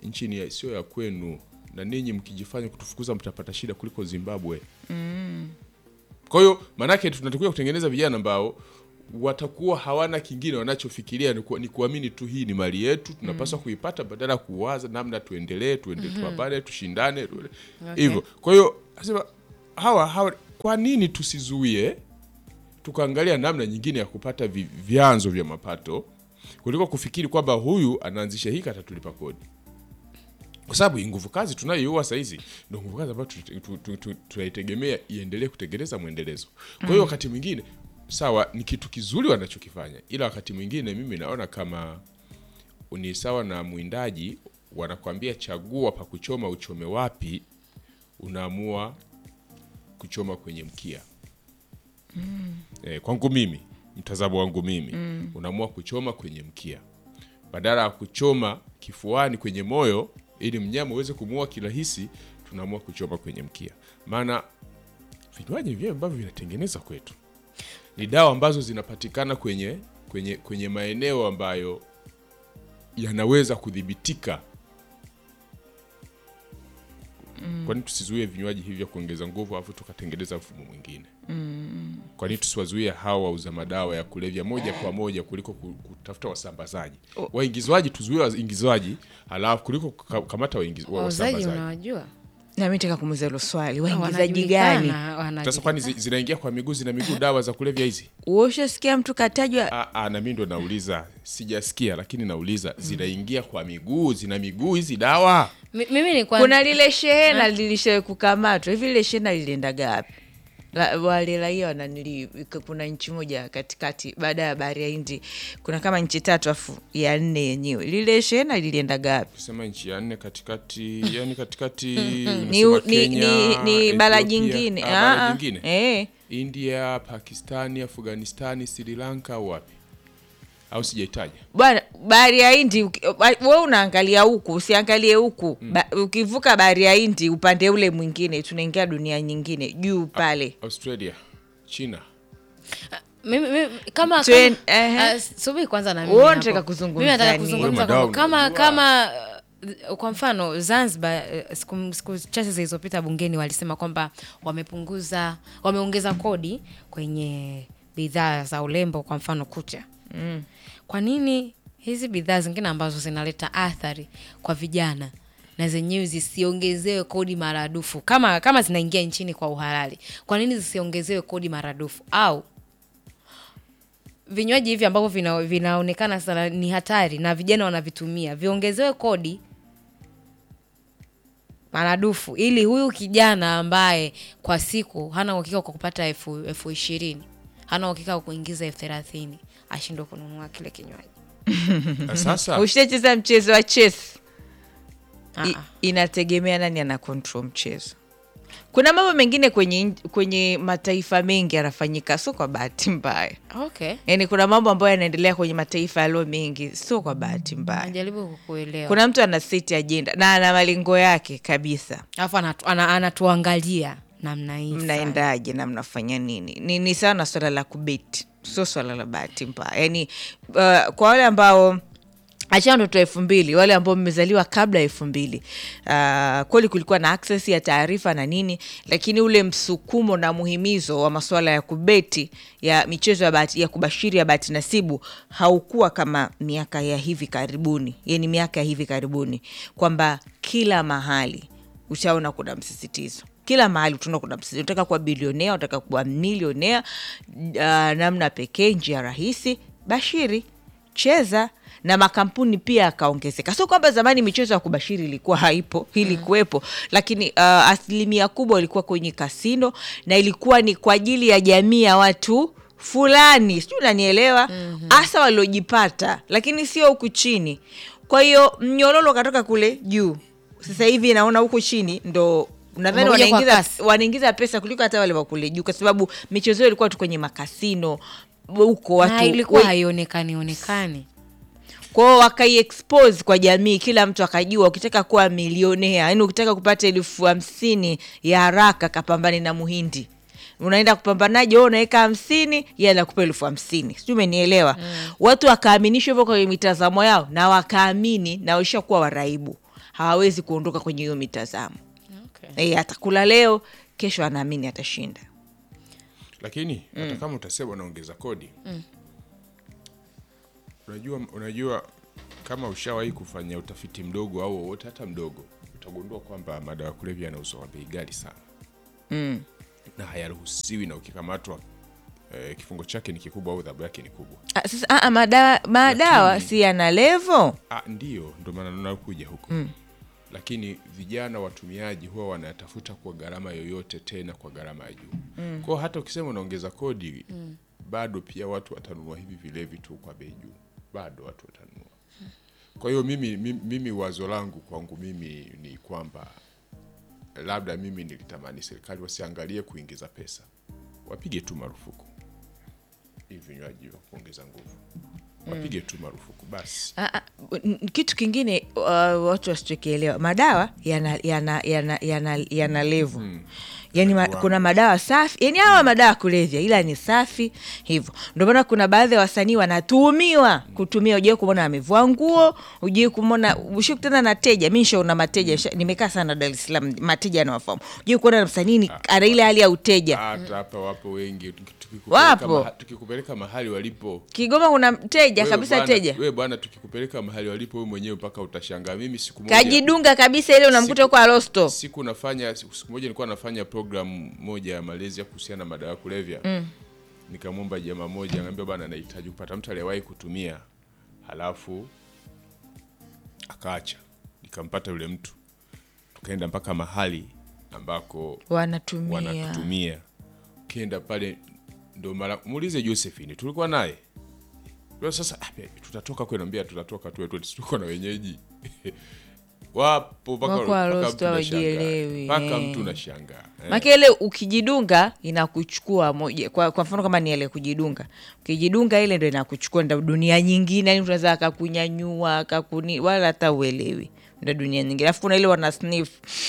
nchi ya sio ya kwenu, na ninyi mkijifanya kutufukuza mtapata shida kuliko Zimbabwe. Mm. Kwa hiyo maana yake tunatakiwa kutengeneza vijana ambao watakuwa hawana kingine wanachofikiria, ni, ku, ni kuamini tu hii ni mali yetu, tunapaswa mm. kuipata, badala kuwaza namna tuendelee tuende mm-hmm. tuwapane tushindane hivyo. Okay. Kwa hiyo nasema hawa hawa kwa nini tusizuie tukaangalia namna nyingine ya kupata vi, vyanzo vya mapato kuliko kufikiri kwamba huyu anaanzisha hiki atatulipa kodi. Kwa sababu nguvu kazi tunayoiua sasa hizi ndio nguvu kazi ambayo tunaitegemea iendelee kutengeneza muendelezo. Kwa hiyo wakati mwingine sawa ni kitu kizuri wanachokifanya, ila wakati mwingine mimi naona kama ni sawa na mwindaji wanakuambia chagua pa kuchoma uchome wapi, unaamua kuchoma kwenye mkia. Mm. Eh, kwangu mimi, mtazamo wangu mimi, mm. unaamua kuchoma kwenye mkia badala ya kuchoma kifuani kwenye moyo ili mnyama uweze kumuua kirahisi. Tunaamua kuchoma kwenye mkia. Maana vinywaji vyewe ambavyo vinatengeneza kwetu ni dawa ambazo zinapatikana kwenye kwenye kwenye maeneo ambayo yanaweza kudhibitika. Mm. Kwa nini tusizuie vinywaji hivyo kuongeza nguvu afu tukatengeneza mfumo mwingine? Mm. Kwa nini tusiwazuie hawa wauza madawa ya kulevya moja kwa moja kuliko kutafuta wasambazaji? Oh. Waingizwaji tuzuie waingizwaji halafu kuliko kamata waingizwaji. Wasambazaji unawajua? Na mimi nataka kumuuliza hilo swali, waingizaji gani? Sasa kwani zinaingia kwa miguu zina miguu dawa za kulevya hizi? Ushasikia mtu katajwa? Ah ah, na mimi ndo nauliza, sijasikia lakini nauliza zinaingia kwa miguu, zina miguu hizi dawa? M- mimi ni kwa kuna lile shehena lilishawe kukamatwa. Hivi lile shehena lilienda gapi? La, wale raia wananili kuna nchi moja katikati baada ya bahari ya Hindi kuna kama nchi tatu afu ya nne yenyewe. Lile shehena lilienda gapi? Kusema nchi ya nne katikati, yani katikati ni, ni, ni, ni bara jingine. Ah, bara jingine. Eh. India, Pakistani, Afghanistani, Sri Lanka wapi? Au sijaitaja? Bwana bahari ya Hindi wewe unaangalia huku, usiangalie huku. Mm. Ba, ukivuka bahari ya Hindi upande ule mwingine tunaingia dunia nyingine juu pale. Australia, China. Mimi, mimi kama Twen, kama uh, subiri kwanza na mimi. Wewe unataka kuzungumza. Mimi nataka kuzungumza kama kama, kama uh, kwa mfano Zanzibar uh, siku, siku chache zilizopita bungeni walisema kwamba wamepunguza wameongeza kodi kwenye bidhaa za urembo, kwa mfano kucha. Mm. Kwa nini hizi bidhaa zingine ambazo zinaleta athari kwa vijana na zenyewe zisiongezewe kodi maradufu kama kama zinaingia nchini kwa uhalali? Kwa nini zisiongezewe kodi maradufu? Au vinywaji hivi ambavyo vina, vinaonekana sana ni hatari na vijana wanavitumia viongezewe kodi maradufu ili huyu kijana ambaye kwa siku hana uhakika kwa kupata elfu ishirini, hana uhakika kuingiza elfu thelathini ashindwe kununua kile kinywaji? Sasa ushacheza mchezo wa chess. I, inategemea nani ana control mchezo. Kuna mambo mengine kwenye kwenye mataifa mengi yanafanyika sio kwa bahati mbaya. Okay. Yaani kuna mambo ambayo yanaendelea kwenye mataifa yalo mengi sio kwa bahati mbaya. Najaribu kukuelewa. Kuna mtu ana set agenda na ana malengo yake kabisa. Alafu anatu, anatuangalia namna hii. Mnaendaje na mnafanya nini? Ni, ni sana swala la kubeti. Sio swala la bahati mbaya. Yaani uh, kwa wale ambao achana ndoto elfu mbili, wale ambao mmezaliwa kabla elfu mbili, uh, kweli kulikuwa na access ya taarifa na nini, lakini ule msukumo na muhimizo wa masuala ya kubeti ya michezo ya bahati, ya kubashiri ya bahati nasibu haukuwa kama miaka ya hivi karibuni. Yaani miaka ya hivi karibuni kwamba kila mahali utaona kuna msisitizo. Kila mahali tunaona kuna msisitizo. Unataka kuwa bilionea, unataka kuwa milionea, uh, namna pekee, njia rahisi, bashiri, cheza. Na makampuni pia akaongezeka. Sio kwamba zamani michezo ya kubashiri ilikuwa haipo, ilikuwepo, mm. lakini uh, asilimia kubwa ilikuwa kwenye kasino na ilikuwa ni kwa ajili ya jamii ya watu fulani. Sio, unanielewa? Hasa mm-hmm. waliojipata, lakini sio huku chini. Kwa hiyo mnyororo katoka kule juu. Sasa hivi naona huku chini ndo nadhani wanaingiza wanaingiza pesa kuliko hata wale wa kule juu, kwa sababu michezo ilikuwa tu kwenye makasino huko watu. Na ilikuwa haionekani onekani. Kwa wakai expose kwa jamii, kila mtu akajua ukitaka kuwa milionea, yaani ukitaka kupata elfu hamsini ya haraka kapambane na Muhindi. Unaenda kupambanaje? Wewe unaweka hamsini, yeye anakupa elfu hamsini. Sio, umenielewa? Mm. Watu wakaaminishwa hivyo kwa mitazamo yao na wakaamini na washakuwa waraibu. hawawezi kuondoka kwenye hiyo mitazamo. Okay. Eh, atakula leo, kesho anaamini atashinda. Lakini mm. hata kama utasema unaongeza kodi. Mm. Unajua unajua kama ushawahi kufanya utafiti mdogo au wote hata mdogo, utagundua kwamba madawa ya kulevya yanauzwa kwa bei ghali sana. Mm. Na hayaruhusiwi, na ukikamatwa eh, kifungo chake ni kikubwa au adhabu yake ni kubwa. Ah, sasa ah, madawa madawa si yana level? Ah, ndio ndio maana tunakuja huko. Mm. Lakini vijana watumiaji huwa wanatafuta kwa gharama yoyote, tena kwa gharama ya juu. Mm. Kwa hata ukisema unaongeza kodi, mm. bado pia watu watanunua hivi vilevi tu kwa bei juu. Bado watu watanunua. Mm. Kwa hiyo mimi, mimi mimi wazo langu kwangu mimi ni kwamba labda mimi nilitamani serikali wasiangalie kuingiza pesa. Wapige tu marufuku hivi vinywaji vya kuongeza nguvu. Wapige tu marufuku basi. Ah, kitu kingine uh, watu wasichokielewa, madawa yana yana yana yana, yana level. Hmm. Yaani ma, kuna madawa safi, yaani hawa madawa kulevya ila ni safi hivyo. Ndio maana kuna baadhi ya wasanii wanatuhumiwa kutumia, uje kumwona amevua nguo, uje kumwona ushikutana na teja. Mimi nishaona mateja, nimekaa sana Dar es Salaam, mateja anawafahamu. Uje kuona msanii ana ile hali ya uteja. Hata hapa wapo wengi, wapo. Tukikupeleka mahali walipo. Kigoma kuna teja kabisa, bwana, teja. Wewe bwana, tukikupeleka mahali walipo wewe mwenyewe mpaka utashangaa. Mimi siku moja kajidunga kabisa ile unamkuta kwa Rosto. Siku nafanya siku moja nilikuwa nafanya program moja ya Malaysia kuhusiana na madawa ya kulevya. Mm. Nikamwomba jamaa moja, ngambia bwana nahitaji kupata mtu aliyewahi kutumia. Halafu akaacha. Nikampata yule mtu. Tukaenda mpaka mahali ambako wanatumia. Wanatumia. Kienda pale ndo mara muulize Josephine tulikuwa naye. Kwa sasa tutatoka kwenda mbia, tutatoka tu wetu tuko na wenyeji. Wapo paka paka mtu unashangaa. Eh. Makele ukijidunga inakuchukua moja. Kwa kwa mfano kama ni ile kujidunga. Ukijidunga ile ndio inakuchukua ndio dunia nyingine, yani unaweza akakunyanyua, akakuni wala hata uelewi. Ndio dunia nyingine. Alafu kuna ile wana sniff.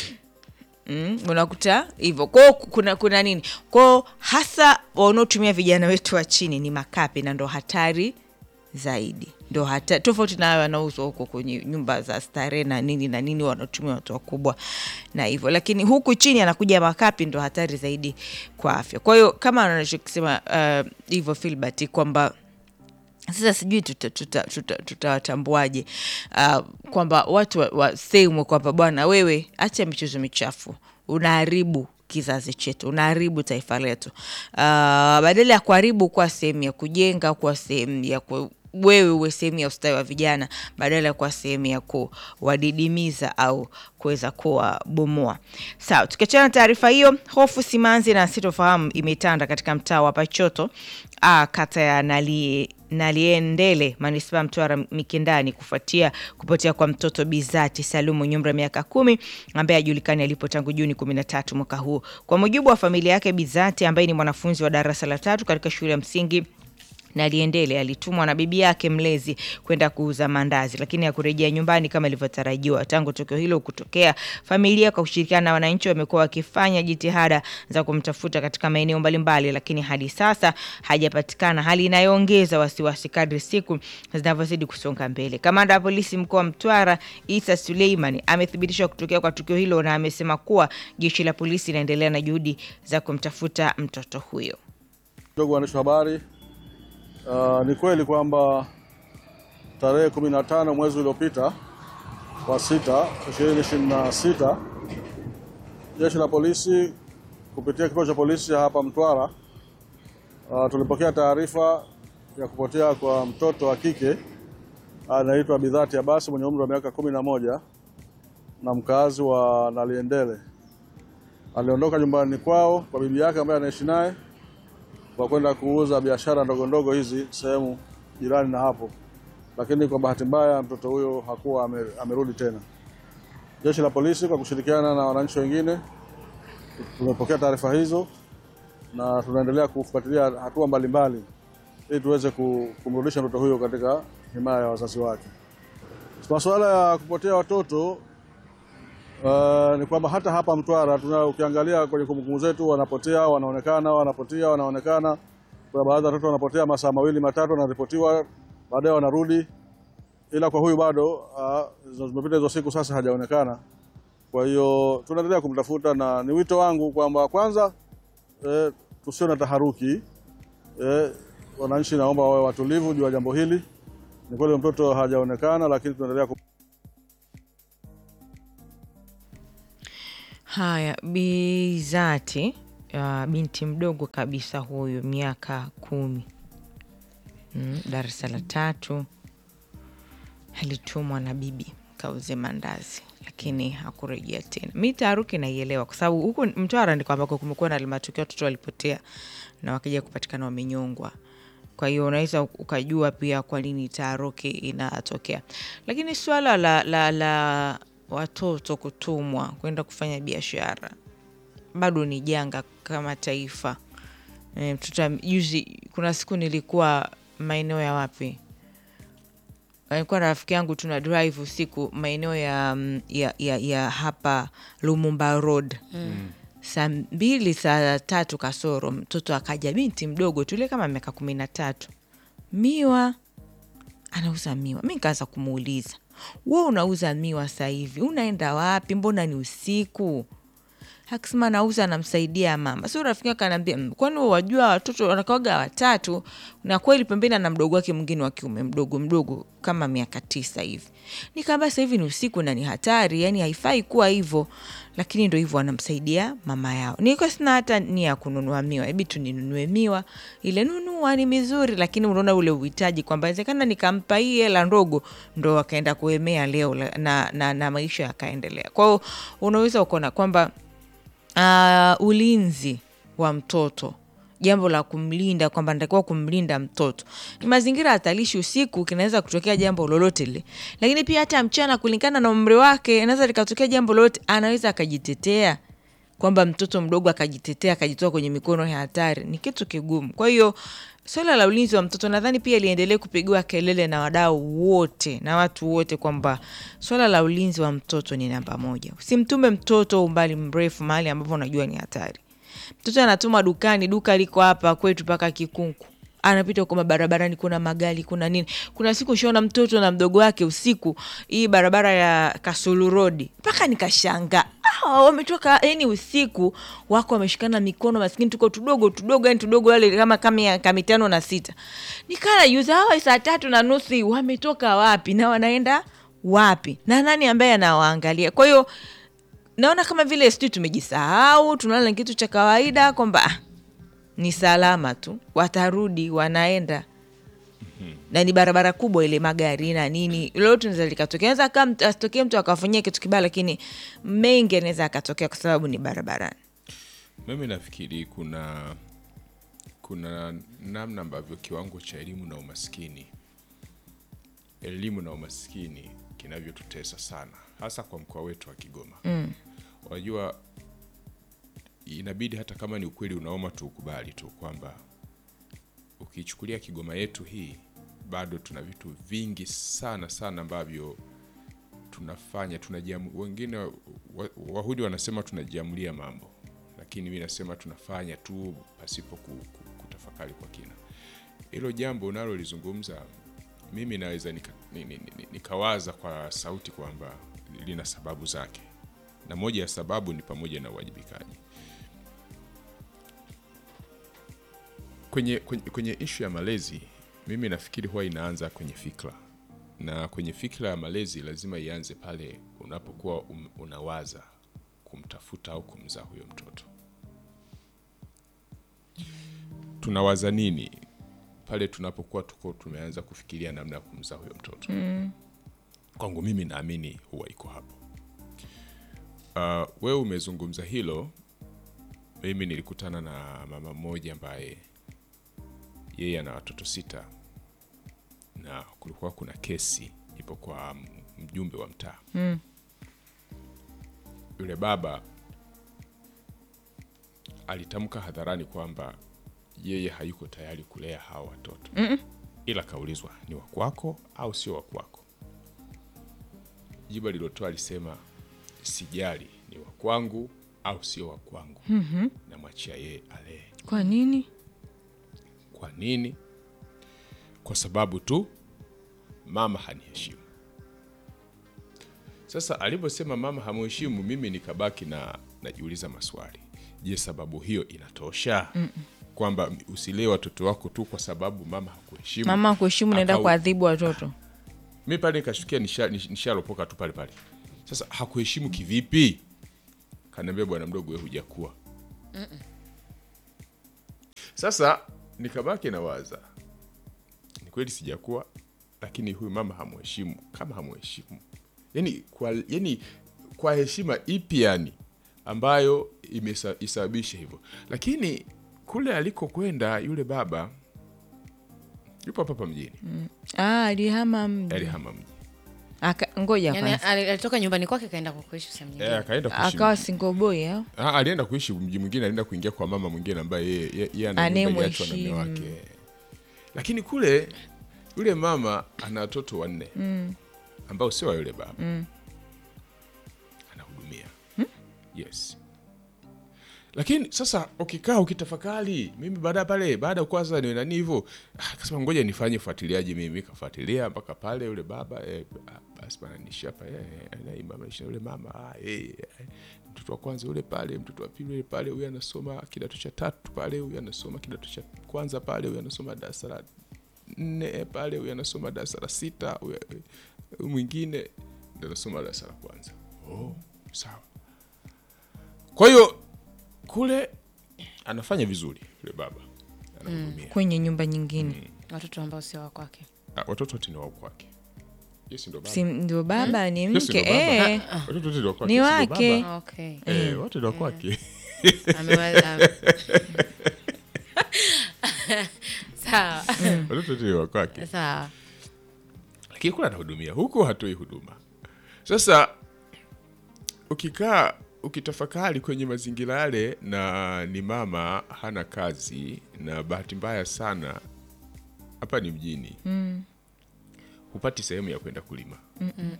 Mm, unakuta hivyo. Kwa kuna kuna nini? Kwa hasa wanaotumia vijana wetu wa chini ni makapi, na ndo hatari zaidi. Ndo hata tofauti na wanaouzwa huko kwenye nyumba za starehe na nini na nini, wanatumia watu wakubwa na hivyo. Lakini huku chini anakuja makapi, ndo hatari zaidi kwa afya. Kwa hiyo kama anachokisema uh, hivyo Philbert kwamba sasa sijui tutawatambuaje tuta, tuta, uh, kwamba watu wasemwe wa kwamba bwana wewe acha michezo michafu, unaharibu kizazi chetu, unaharibu taifa letu. Uh, badala ya kuharibu kwa sehemu ya kujenga, kwa sehemu ya ku wewe uwe sehemu ya ustawi wa vijana, badala ya kwa sehemu ya kuwadidimiza au kuweza kuwa bomoa. Sawa, tukiachana taarifa hiyo, hofu, simanzi na sitofahamu imetanda katika mtaa wa Pachoto, a kata ya Nalie Naliendele, manispaa Mtwara Mikindani, kufuatia kupotea kwa mtoto Bizati Salumu nyumra miaka kumi ambaye hajulikani alipo tangu Juni kumi na tatu mwaka huu. Kwa mujibu wa familia yake, Bizati ambaye ni mwanafunzi wa darasa la tatu katika shule ya msingi Naliendele alitumwa na bibi yake mlezi kwenda kuuza mandazi, lakini hakurejea nyumbani kama ilivyotarajiwa. Tangu tukio hilo kutokea, familia kwa kushirikiana na wananchi wamekuwa wakifanya jitihada za kumtafuta katika maeneo mbalimbali, lakini hadi sasa hajapatikana, hali inayoongeza wasiwasi kadri siku zinavyozidi kusonga mbele. Kamanda wa polisi mkoa wa Mtwara Isa Suleiman amethibitisha kutokea kwa tukio hilo na amesema kuwa jeshi la polisi linaendelea na juhudi za kumtafuta mtoto huyo. Ndugu waandishi wa habari, Uh, ni kweli kwamba tarehe kumi na tano mwezi uliopita wa sita ishirini ishirini na sita jeshi la polisi kupitia kituo cha polisi hapa Mtwara uh, tulipokea taarifa ya kupotea kwa mtoto wa kike anaitwa Bidhati Abasi mwenye umri wa miaka kumi na moja na mkazi wa Naliendele. Aliondoka nyumbani kwao kwa bibi yake ambaye anaishi naye kwa kwenda kuuza biashara ndogo ndogo hizi sehemu jirani na hapo, lakini kwa bahati mbaya mtoto huyo hakuwa amerudi tena. Jeshi la polisi kwa kushirikiana na wananchi wengine tumepokea taarifa hizo na tunaendelea kufuatilia hatua mbalimbali ili tuweze kumrudisha mtoto huyo katika himaya ya wazazi wake. Masuala ya kupotea watoto Uh, ni kwamba hata hapa Mtwara tuna ukiangalia kwenye kumbukumbu zetu wanapotea, wanaonekana, wanapotea, wanaonekana. Kuna baadhi ya watoto wanapotea masaa mawili matatu wanaripotiwa, baadaye wanarudi. ila kwa huyu bado uh, zimepita hizo siku sasa hajaonekana. Kwa hiyo tunaendelea kumtafuta, na ni wito wangu kwamba kwanza eh, tusio na taharuki. Eh, wananchi naomba wawe watulivu juu ya jambo hili. Ni kweli mtoto hajaonekana, lakini tunaendelea kum... Haya, Bizati, uh, binti mdogo kabisa huyu, miaka kumi, mm, darasa la tatu, alitumwa na bibi kauze mandazi, lakini hakurejea tena. Mimi taharuki naielewa kwa sababu huku Mtwara ndiko ambako kumekuwa na matukio watoto walipotea na wakija kupatikana wamenyongwa. Kwa hiyo unaweza ukajua pia kwa nini taharuki inatokea. Lakini swala la, la, la watoto kutumwa kwenda kufanya biashara bado ni janga kama taifa. E, mtoto juzi kuna siku nilikuwa maeneo ya wapi? Nilikuwa na rafiki yangu tuna drive usiku maeneo ya, ya, ya, ya hapa Lumumba Road. Mm. Saa mbili saa tatu kasoro mtoto akaja, binti mdogo tule kama miaka kumi na tatu. Miwa anauza miwa. Mimi nikaanza kumuuliza, "Wewe unauza miwa sasa hivi? Unaenda wapi? Mbona ni usiku?" Akisema nauza namsaidia mama. Sio rafiki yake ananiambia, "Kwani wajua watoto wanakaoga watatu?" Na kweli pembeni na mdogo wake mwingine wa kiume mdogo mdogo kama miaka tisa hivi. Nikamwambia sasa hivi ni usiku na ni hatari, yani haifai kuwa hivyo. Lakini ndio hivyo anamsaidia mama yao. Niko sina hata nia ya kununua miwa. Hebu tu ninunue miwa. Ile nunua ni mizuri, lakini unaona ule uhitaji kwamba inawezekana nikampa hii hela ndogo ndo akaenda kuemea leo na na, na maisha yakaendelea. Kwa hiyo unaweza ukaona kwamba uh, ulinzi wa mtoto, jambo la kumlinda kwamba natakiwa kumlinda mtoto. Ni mazingira hatarishi, usiku kinaweza kutokea jambo lolote lile. Lakini pia hata mchana kulingana na umri wake inaweza likatokea jambo lolote, anaweza akajitetea. Kwamba mtoto mdogo akajitetea akajitoa kwenye mikono ya hatari ni kitu kigumu. Kwa hiyo swala la ulinzi wa mtoto nadhani pia liendelee kupigwa kelele na wadau wote na watu wote kwamba swala la ulinzi wa mtoto ni namba moja. Usimtume mtoto umbali mrefu mahali ambapo unajua ni hatari. Mtoto anatuma dukani, duka liko hapa kwetu paka Kikunku. Anapita kwa barabarani, kuna magari, kuna nini. Kuna siku shona mtoto na mdogo wake usiku, hii barabara ya Kasulu Road. Paka nikashanga. Ah, wametoka yani usiku wako wameshikana mikono, maskini tuko tudogo tudogo yani tudogo wale kama kama kama tano na sita. Nikala yuza hawa saa tatu na nusu wametoka wapi na wanaenda wapi? Na nani ambaye anawaangalia? Kwa hiyo naona kama vile sisi tumejisahau, tunaona ni kitu cha kawaida kwamba ni salama tu, watarudi wanaenda. Mm-hmm. Na ni barabara kubwa ile, magari na nini. Leo tunaweza likatokea, anaweza kama asitokee mtu akafanyia kitu kibaya, lakini mengi anaweza akatokea kwa sababu ni barabarani. Mimi nafikiri kuna kuna namna ambavyo kiwango cha elimu na umaskini elimu na umaskini kinavyotutesa sana, hasa kwa mkoa wetu wa Kigoma. Mm. Wajua inabidi hata kama ni ukweli unaoma tu ukubali tu kwamba ukichukulia Kigoma yetu hii bado tuna vitu vingi sana sana ambavyo tunafanya tunajiamu, wengine wahudi wanasema tunajiamulia mambo, lakini mimi nasema tunafanya tu pasipo kutafakari kwa kina. Hilo jambo unalolizungumza mimi naweza nika, nikawaza kwa sauti kwamba lina sababu zake, na moja ya sababu ni pamoja na uwajibikaji. Kwenye, kwenye, kwenye issue ya malezi, mimi nafikiri huwa inaanza kwenye fikra. Na kwenye fikra ya malezi lazima ianze pale unapokuwa um, unawaza kumtafuta au kumzaa huyo mtoto. Tunawaza nini pale tunapokuwa tuko tumeanza kufikiria namna ya kumzaa huyo mtoto? Mm. Kwangu mimi naamini huwa iko hapo. Uh, wewe umezungumza hilo. Mimi nilikutana na mama mmoja ambaye yeye ana watoto sita, na kulikuwa kuna kesi ipo kwa mjumbe wa mtaa. Mm. Yule baba alitamka hadharani kwamba yeye hayuko tayari kulea hao watoto. Mm-mm. Ila kaulizwa ni wa kwako au sio wa kwako. Jibu alilotoa alisema sijali ni wa kwangu au sio wa kwangu. Mm-hmm. Na mwachia yeye alee. Kwa nini? Kwa nini? Kwa sababu tu mama haniheshimu. Sasa aliposema mama hamheshimu, mimi nikabaki na najiuliza maswali. Je, sababu hiyo inatosha? Mm -mm. Kwamba usilee watoto wako tu kwa sababu mama hakuheshimu. Mama hakuheshimu naenda Akau... kuadhibu watoto. Mimi pale nikashukia nishalopoka nisha tu pale pale. Sasa hakuheshimu kivipi? Kaniambia bwana mdogo wewe hujakuwa. Mm -mm. Sasa nikabaki na waza. Ni kweli sijakuwa, lakini huyu mama hamheshimu. Kama hamheshimu, yani kwa yani kwa heshima ipi yani ambayo imesababisha hivyo? Lakini kule alikokwenda yule baba yupo hapa mjini. Mm. Ah, alihama mji. Alihama mji. Aka ngoja kwanza. Yani alitoka nyumbani kwake kaenda kuishi sehemu nyingine. Eh, akaenda kuishi. Akawa single boy au? Ah, alienda kuishi mji mwingine, alienda kuingia kwa mama mwingine ambaye yeye yeye anayeachwa na mume wake. Lakini kule yule mama ana watoto wanne. Mm. Ambao sio wa yule baba. Mm. Anahudumia. Hmm? Yes. Lakini sasa ukikaa ukitafakari, mimi baada pale baada kwanza ni nani hivyo, akasema ngoja nifanye fuatiliaji. Mimi kafuatilia mpaka pale yule baba eh, basi bana nishapa eh na mama yule mama eh mtoto wa kwanza yule pale, mtoto wa pili yule pale, huyu anasoma kidato cha tatu pale, huyu anasoma kidato cha kwanza pale, huyu anasoma darasa la nne pale, huyu anasoma darasa la sita, huyu mwingine ndio anasoma darasa la kwanza. Oh, sawa. Kwa hiyo kule anafanya vizuri yule baba. Anahudumia. Mm, kwenye nyumba nyingine. Mm. Watoto ambao sio wa kwake. Ah, watoto wote ni wa kwake. Yes, ndio baba. Si ndio baba, hmm? Ni mke. Yes, eh. Watoto wote ni wa kwake. Ni wake. Okay. Eh, wote ni wa kwake. Ameweza. Sawa. Watoto wote ni wa kwake. Sawa. Lakini kule anahudumia, huko hatoi huduma. Sasa ukikaa ukitafakari kwenye mazingira yale, na ni mama hana kazi, na bahati mbaya sana hapa ni mjini. Mm. Hupati sehemu ya kwenda kulima. Mm -mm.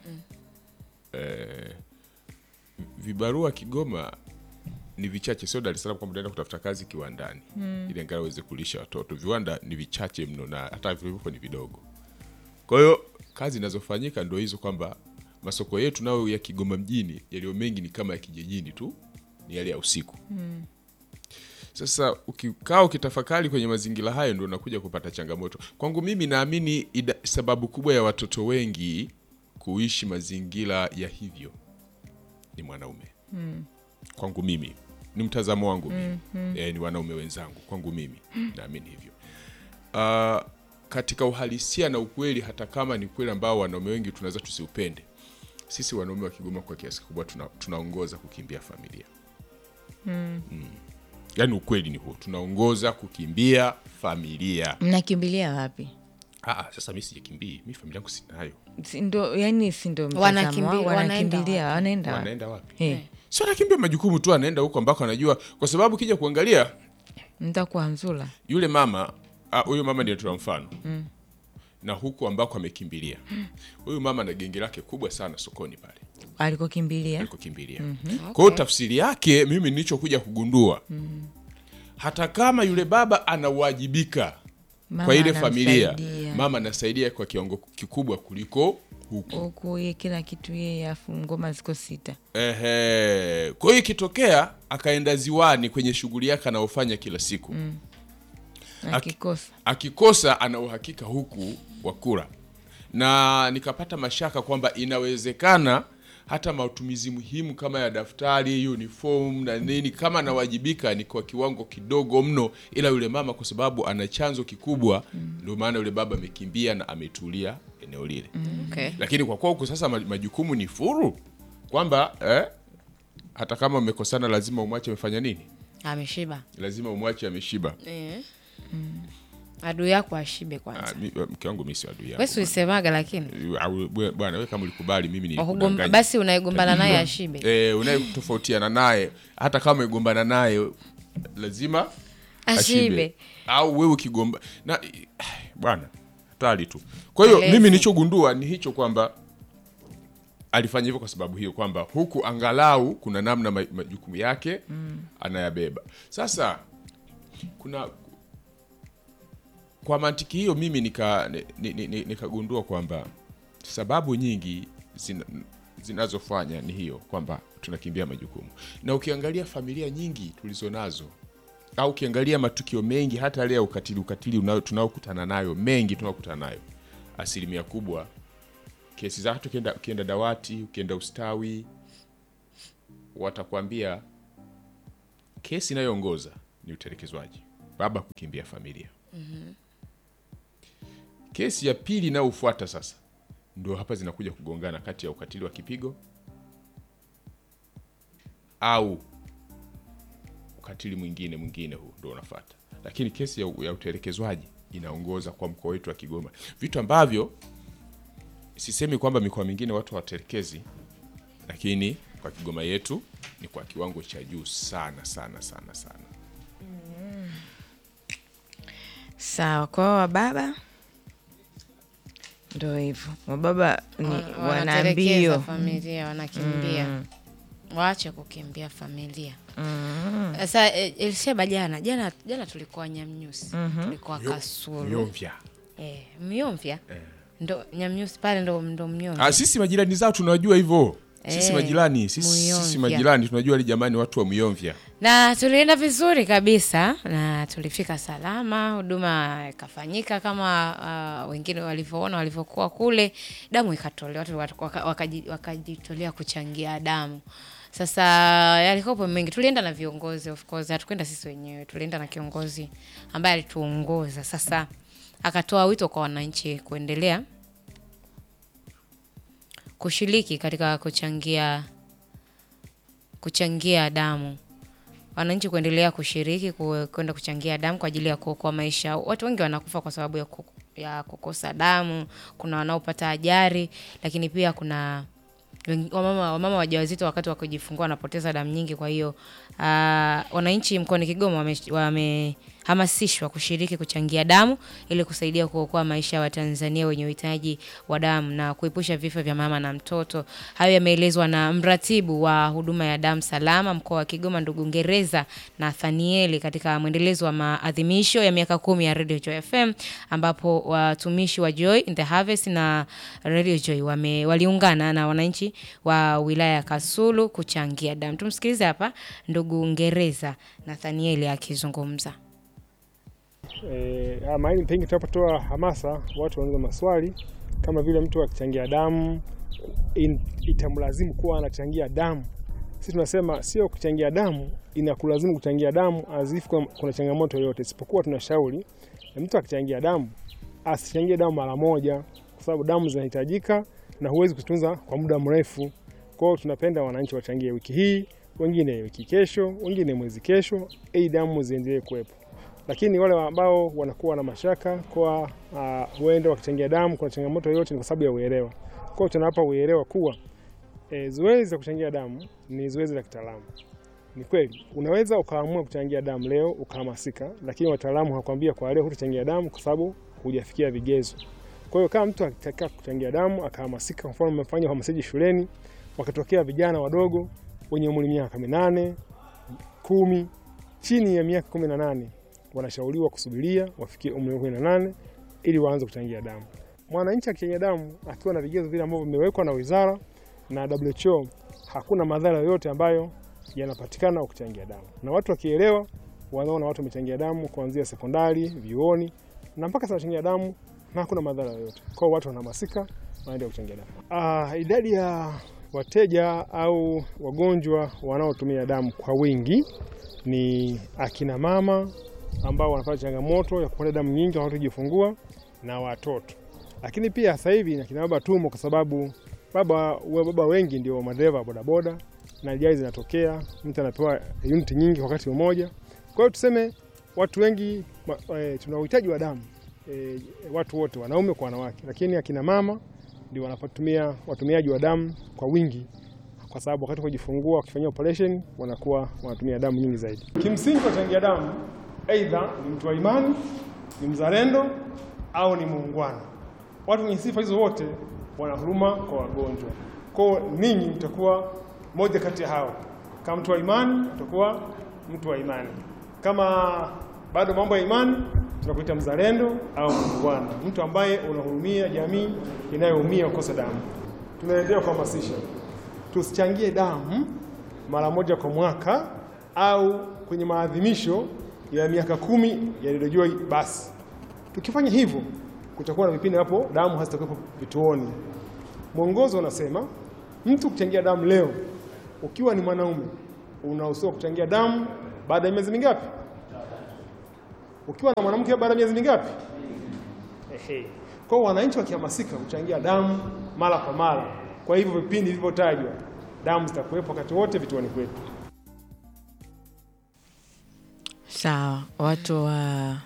Eh, vibarua Kigoma ni vichache, sio Dar es Salaam kwamba unaenda kutafuta kazi kiwandani. Mm. Ili angalau uweze kulisha watoto. Viwanda ni vichache mno na hata vilivyo ni vidogo. Kwa hiyo kazi zinazofanyika ndio hizo, kwamba masoko yetu nao ya Kigoma mjini yaliyo mengi ni kama ya kijijini tu, ni yale ya usiku. Mm. Sasa ukikaa ukitafakari kwenye mazingira hayo ndio unakuja kupata changamoto. Kwangu mimi naamini sababu kubwa ya watoto wengi kuishi mazingira ya hivyo ni mwanaume. Mm. Kwangu mimi ni mtazamo wangu mimi. Mm, mm. E, ni wanaume wenzangu. Kwangu mimi mm. naamini hivyo. Uh, katika uhalisia na ukweli, hata kama ni kweli ambao wanaume wengi tunaweza tusiupende, sisi wanaume wa Kigoma kwa kiasi kikubwa tuna, tunaongoza kukimbia familia. Mm. Mm. Yaani ukweli ni huo, tunaongoza kukimbia familia. Mnakimbilia wapi? Ah, sasa mimi sijakimbii, mimi familia yangu sinayo. Si ndo, yani si ndo wanakimbilia, wanakimbilia, wanaenda. Wanaenda wapi? Hey. Sio anakimbia majukumu tu, anaenda huko ambako anajua, kwa sababu kija kuangalia mtakuwa nzula. Yule mama, huyo ah, mama ndio tu mfano. Mm. Na huko ambako amekimbilia. Huyu mm. mama na genge lake kubwa sana sokoni pale. Alikokimbilia. Alikokimbilia. Mm-hmm. Okay. Kwa tafsiri yake mimi nilichokuja kugundua. Mm. Hata kama yule baba anawajibika mama kwa ile familia, msaidia. Mama anasaidia kwa kiwango kikubwa kuliko huku. Huku yeye kila kitu yeye, afu ngoma ziko sita. Ehe. Kwa hiyo ikitokea akaenda ziwani kwenye shughuli yake anayofanya kila siku. Mm. Akikosa. Akikosa ana uhakika huku wa kula. Na nikapata mashaka kwamba inawezekana hata matumizi muhimu kama ya daftari, uniform na nini, kama anawajibika ni kwa kiwango kidogo mno, ila yule mama kwa sababu ana chanzo kikubwa, mm. ndio maana yule baba amekimbia na ametulia eneo lile. Mm. Okay. Lakini kwa kuwa huko sasa majukumu ni furu, kwamba eh, hata kama umekosana lazima umwache amefanya nini? Ameshiba. Lazima umwache ameshiba. Eh. Mm. Adui yako ashibe kwanza. Ah, mke wangu mimi si adui yako. Wewe usisemaga lakini. Bwana wewe kama ulikubali mimi nilikudanganya. Basi unaigombana naye ashibe. Eh, unayetofautiana naye hata kama uigombana naye lazima ashibe. Ashibe. Au wewe ukigomba na bwana tali tu. Kwa hiyo mimi nilichogundua ni hicho, kwamba alifanya hivyo kwa sababu hiyo, kwamba huku angalau kuna namna majukumu yake mm. anayabeba. Sasa kuna kwa mantiki hiyo mimi nika nikagundua ni, ni, kwamba sababu nyingi zina, zinazofanya ni hiyo kwamba tunakimbia majukumu. Na ukiangalia familia nyingi tulizonazo au ukiangalia matukio mengi hata yale ya ukatili ukatili tunaokutana nayo mengi tunaokutana nayo, asilimia kubwa kesi za watu ukienda, ukienda dawati, ukienda ustawi, watakwambia kesi inayoongoza ni utelekezwaji, baba kukimbia familia. Mm-hmm. Kesi ya pili inayofuata sasa ndio hapa zinakuja kugongana kati ya ukatili wa kipigo au ukatili mwingine mwingine, huu ndio unafuata. Lakini kesi ya, ya utelekezwaji inaongoza kwa mkoa wetu wa Kigoma. Vitu ambavyo sisemi kwamba mikoa mingine watu hawatelekezi, lakini kwa Kigoma yetu ni kwa kiwango cha juu sana sana sana sana. Mm. Sawa, kwa wababa ndio hivyo. Wababa ni wanaambio familia wanakimbia. Mm. Waache kukimbia familia. Mm. Sasa Elisheba jana, jana jana tulikuwa Nyamnyusi. Mm-hmm. Tulikuwa Kasulu. Myomvya. Eh, Myomvya. Eh. Ndo Nyamnyusi pale ndo ndo Myomvya. Ah, sisi majirani zao tunajua hivyo. Sisi eh, majirani, sisi, sisi majirani tunajua li jamani watu wa Myomvya. Na tulienda vizuri kabisa na tulifika salama, huduma ikafanyika kama uh, wengine walivyoona walivyokuwa kule, damu ikatolewa, watu wakajitolea kuchangia damu. Sasa yalikopo mengi, tulienda na viongozi of course, hatukwenda sisi wenyewe, tulienda na kiongozi ambaye alituongoza. Sasa akatoa wito kwa wananchi kuendelea kushiriki katika kuchangia kuchangia damu. Wananchi kuendelea kushiriki kwenda kuchangia damu kwa ajili ya kuokoa maisha. Watu wengi wanakufa kwa sababu ya, kuku, ya kukosa damu, kuna wanaopata ajali, lakini pia kuna wamama wamama wajawazito wakati wa kujifungua wanapoteza damu nyingi. Kwa hiyo uh, wananchi mkoani Kigoma wame, wame hamasishwa kushiriki kuchangia damu ili kusaidia kuokoa maisha ya Watanzania wenye uhitaji wa damu na kuepusha vifo vya mama na mtoto. Hayo yameelezwa na mratibu wa huduma ya damu salama mkoa wa Kigoma ndugu Ngereza na Thanieli katika mwendelezo wa maadhimisho ya miaka kumi ya Radio Joy F M, ambapo watumishi wa Joy in the Harvest na Radio Joy wame waliungana na wananchi wa wilaya ya Kasulu kuchangia damu. Tumsikilize hapa ndugu Ngereza na Thanieli akizungumza. Eh, maana pengi tunapotoa hamasa watu wanauliza maswali kama vile mtu akichangia damu itamlazimu kuwa anachangia damu. Sisi tunasema sio kuchangia damu inakulazimu kuchangia damu azifu kwa kuna changamoto yoyote, isipokuwa tunashauri mtu akichangia damu asichangie damu mara moja, kwa sababu damu zinahitajika na huwezi kutunza kwa muda mrefu. Kwa hiyo tunapenda wananchi wachangie wiki hii, wengine wiki kesho, wengine mwezi kesho, ili damu ziendelee kuwepo. Lakini wale ambao wanakuwa na mashaka kwa uh, huenda wakichangia damu kwa changamoto yoyote ni kwa sababu ya uelewa. Kwa hiyo tunawapa uelewa kuwa e, zoezi la kuchangia damu ni zoezi la kitaalamu. Ni kweli unaweza ukaamua kuchangia damu leo ukahamasika, lakini wataalamu hawakwambia kwa leo hutachangia damu kwa sababu hujafikia vigezo. Kwa hiyo kama mtu akitaka kuchangia damu akahamasika, kwa mfano mmefanya uhamasishaji shuleni wakatokea vijana wadogo wenye umri miaka minane, kumi, chini ya miaka kumi na nane wanashauriwa kusubiria wafikie umri wa kumi na nane ili waanze kuchangia damu. Mwananchi akichangia damu akiwa na vigezo vile ambavyo vimewekwa na wizara na W H O, hakuna madhara yoyote ambayo yanapatikana kwa kuchangia damu. Na watu wakielewa, wanaona watu wamechangia damu kuanzia sekondari, vyuoni na mpaka sasa wachangia damu na hakuna madhara yoyote. Kwa watu wanahamasika waende kuchangia damu. Ah, idadi ya wateja au wagonjwa wanaotumia damu kwa wingi ni akina mama ambao wanapata changamoto ya kupata damu nyingi wakati kujifungua na watoto. Lakini pia sasa hivi na kina baba tumo, kwa sababu baba we baba wengi ndio madereva bodaboda na ajali zinatokea, mtu anapewa unit nyingi wakati mmoja. Kwa hiyo tuseme watu wengi e, tuna uhitaji wa damu e, watu wote, wanaume kwa wanawake, lakini akina mama ndio wanapotumia watumiaji wa damu kwa wingi, kwa sababu wakati kujifungua wakifanyia operation wanakuwa wanatumia damu nyingi zaidi. Kimsingi kuchangia damu aidha ni mtu wa imani, ni mzalendo au ni muungwana. Watu wenye sifa hizo wote wana huruma kwa wagonjwa. Kwa ninyi mtakuwa moja kati ya hao. Kama mtu wa imani utakuwa mtu wa imani. Kama bado mambo ya imani tunakuita mzalendo au muungwana, mtu ambaye unahurumia jamii inayoumia kukosa damu. Tunaendelea kuhamasisha tusichangie damu mara moja kwa mwaka au kwenye maadhimisho ya miaka kumi ya Redio Joy basi. Tukifanya hivyo kutakuwa na vipindi hapo damu hazitakuwepo vituoni. Mwongozo unasema mtu kuchangia damu leo ukiwa ni mwanaume unaruhusiwa kuchangia damu baada ya miezi mingapi? Ukiwa na mwanamke baada ya miezi mingapi? Ehe. Kwa hiyo wananchi wakihamasika kuchangia damu mara kwa mara, kwa hivyo vipindi vilivyotajwa damu zitakuwepo wakati wote vituoni kwetu. Sawa, watu wa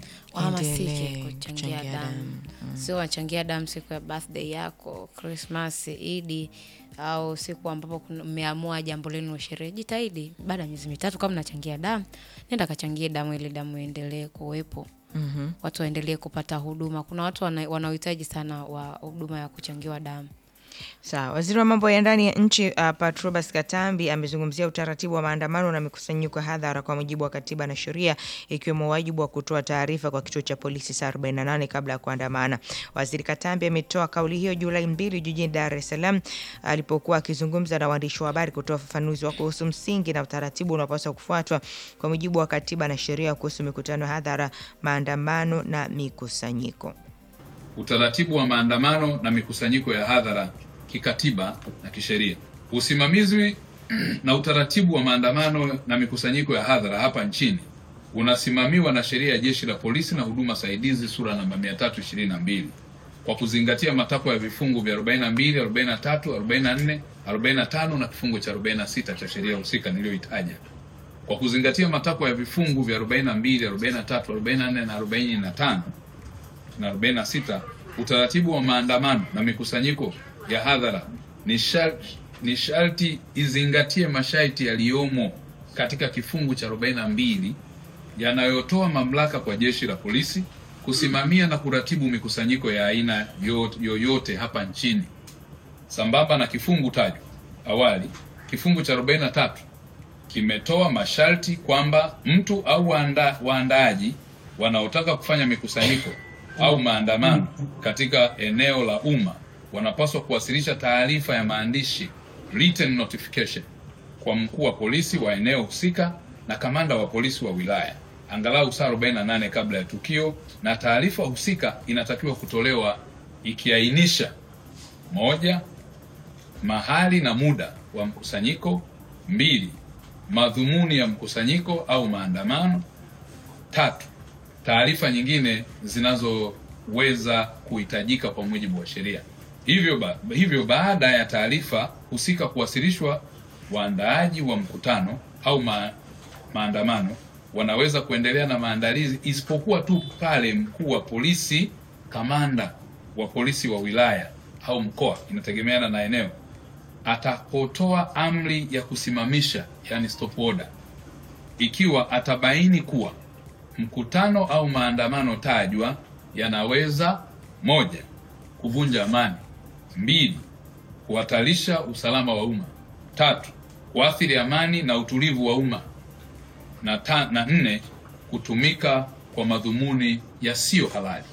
wahamasike kuchangia damu. Mm. Sio wachangia damu siku ya birthday yako, Christmas, Eid au siku ambapo mmeamua jambo lenu sherehe. Jitahidi baada ya miezi mitatu kama mnachangia damu, nenda kachangie damu ili damu iendelee kuwepo. Mhm. Watu waendelee kupata huduma. Kuna watu wanaohitaji sana wa huduma ya kuchangiwa damu. Sawa, waziri wa mambo ya ndani ya nchi uh, Patrobas Katambi amezungumzia utaratibu wa maandamano na mikusanyiko hadhara kwa mujibu wa katiba na sheria, ikiwemo wajibu wa kutoa taarifa kwa kituo cha polisi saa arobaini na nane kabla ya kuandamana. Waziri Katambi ametoa kauli hiyo Julai mbili jijini Dar es Salaam alipokuwa akizungumza na waandishi wa habari kutoa ufafanuzi wa kuhusu msingi na utaratibu unaopaswa kufuatwa kwa mujibu wa katiba na sheria kuhusu mikutano hadhara, maandamano na mikusanyiko. Utaratibu wa maandamano na mikusanyiko ya hadhara kikatiba na kisheria. Usimamizi na utaratibu wa maandamano na mikusanyiko ya hadhara hapa nchini unasimamiwa na sheria ya Jeshi la Polisi na huduma saidizi sura namba mia tatu ishirini na mbili kwa kuzingatia matakwa ya vifungu vya arobaini na mbili, arobaini na tatu, arobaini na nne, arobaini na tano na kifungu cha arobaini na sita cha sheria husika niliyoitaja. Kwa kuzingatia matakwa ya vifungu vya arobaini na mbili, arobaini na tatu, arobaini na nne na arobaini na tano na arobaini na sita, utaratibu wa maandamano na mikusanyiko ya hadhara ni sharti, ni sharti izingatie masharti yaliyomo katika kifungu cha arobaini na mbili yanayotoa mamlaka kwa Jeshi la Polisi kusimamia na kuratibu mikusanyiko ya aina yoyote hapa nchini. Sambamba na kifungu tajwa awali, kifungu cha arobaini na tatu kimetoa masharti kwamba mtu au waanda, waandaaji wanaotaka kufanya mikusanyiko au maandamano katika eneo la umma wanapaswa kuwasilisha taarifa ya maandishi written notification kwa mkuu wa polisi wa eneo husika na kamanda wa polisi wa wilaya angalau saa arobaini na nane kabla ya tukio, na taarifa husika inatakiwa kutolewa ikiainisha: moja, mahali na muda wa mkusanyiko; mbili, madhumuni ya mkusanyiko au maandamano; tatu, taarifa nyingine zinazoweza kuhitajika kwa mujibu wa sheria. Hivyo, ba, hivyo baada ya taarifa husika kuwasilishwa, waandaaji wa mkutano au ma, maandamano wanaweza kuendelea na maandalizi, isipokuwa tu pale mkuu wa polisi, kamanda wa polisi wa wilaya au mkoa, inategemeana na eneo, atapotoa amri ya kusimamisha, yani stop order, ikiwa atabaini kuwa mkutano au maandamano tajwa yanaweza: moja, kuvunja amani; mbili, kuhatarisha usalama wa umma; tatu, kuathiri amani na utulivu wa umma; na ta, na nne, kutumika kwa madhumuni yasiyo halali.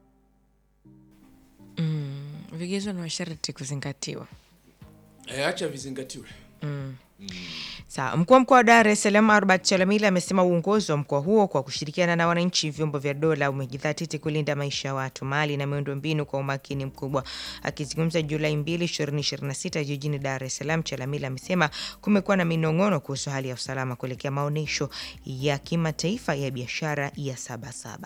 Mm, vigezo na masharti kuzingatiwa. Eh, acha vizingatiwe. Mm. Mm. Sawa, mkuu wa mkoa wa Dar es Salaam Albert Chalamila amesema uongozi wa mkoa huo kwa kushirikiana na wananchi, vyombo vya dola umejidhatiti kulinda maisha ya watu, mali na miundombinu kwa umakini mkubwa. Akizungumza Julai mbili, ishirini ishirini na sita jijini Dar es Salaam, Chalamila amesema kumekuwa na minong'ono kuhusu hali ya usalama kuelekea maonesho ya kimataifa ya biashara ya Sabasaba.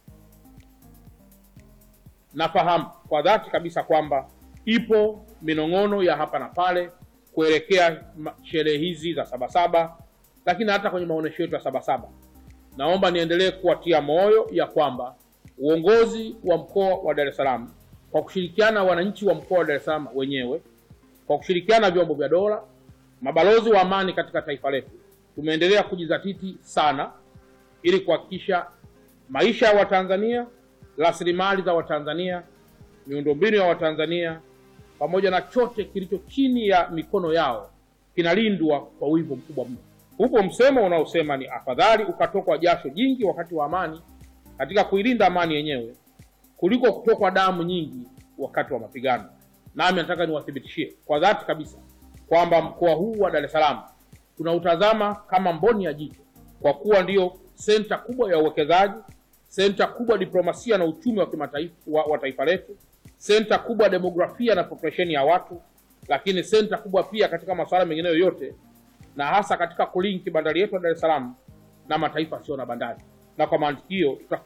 Nafahamu kwa dhati kabisa kwamba ipo minong'ono ya hapa na pale kuelekea sherehe hizi za Sabasaba, lakini hata kwenye maonesho yetu ya Sabasaba. Naomba niendelee kuwatia moyo ya kwamba uongozi wa mkoa wa Dar es Salaam kwa kushirikiana na wananchi wa mkoa wa Dar es Salaam wenyewe, kwa kushirikiana na vyombo vya dola, mabalozi wa amani katika taifa letu, tumeendelea kujizatiti sana ili kuhakikisha maisha ya Watanzania, rasilimali za Watanzania, miundombinu ya Watanzania pamoja na chote kilicho chini ya mikono yao kinalindwa kwa wivu mkubwa mno. Hupo msemo unaosema ni afadhali ukatokwa jasho jingi wakati wa amani katika kuilinda amani yenyewe kuliko kutokwa damu nyingi wakati wa mapigano. Nami nataka niwathibitishie kwa dhati kabisa kwamba mkoa huu wa Dar es Salaam tunautazama kama mboni ya jicho, kwa kuwa ndio senta kubwa ya uwekezaji, senta kubwa diplomasia na uchumi wa kimataifa wa, wa taifa letu, senta kubwa demografia na population ya watu, lakini senta kubwa pia katika masuala mengine yoyote, na hasa katika kulinki bandari yetu ya Dar es Salaam na mataifa sio na bandari. Na kwa maana hiyo tutakuwa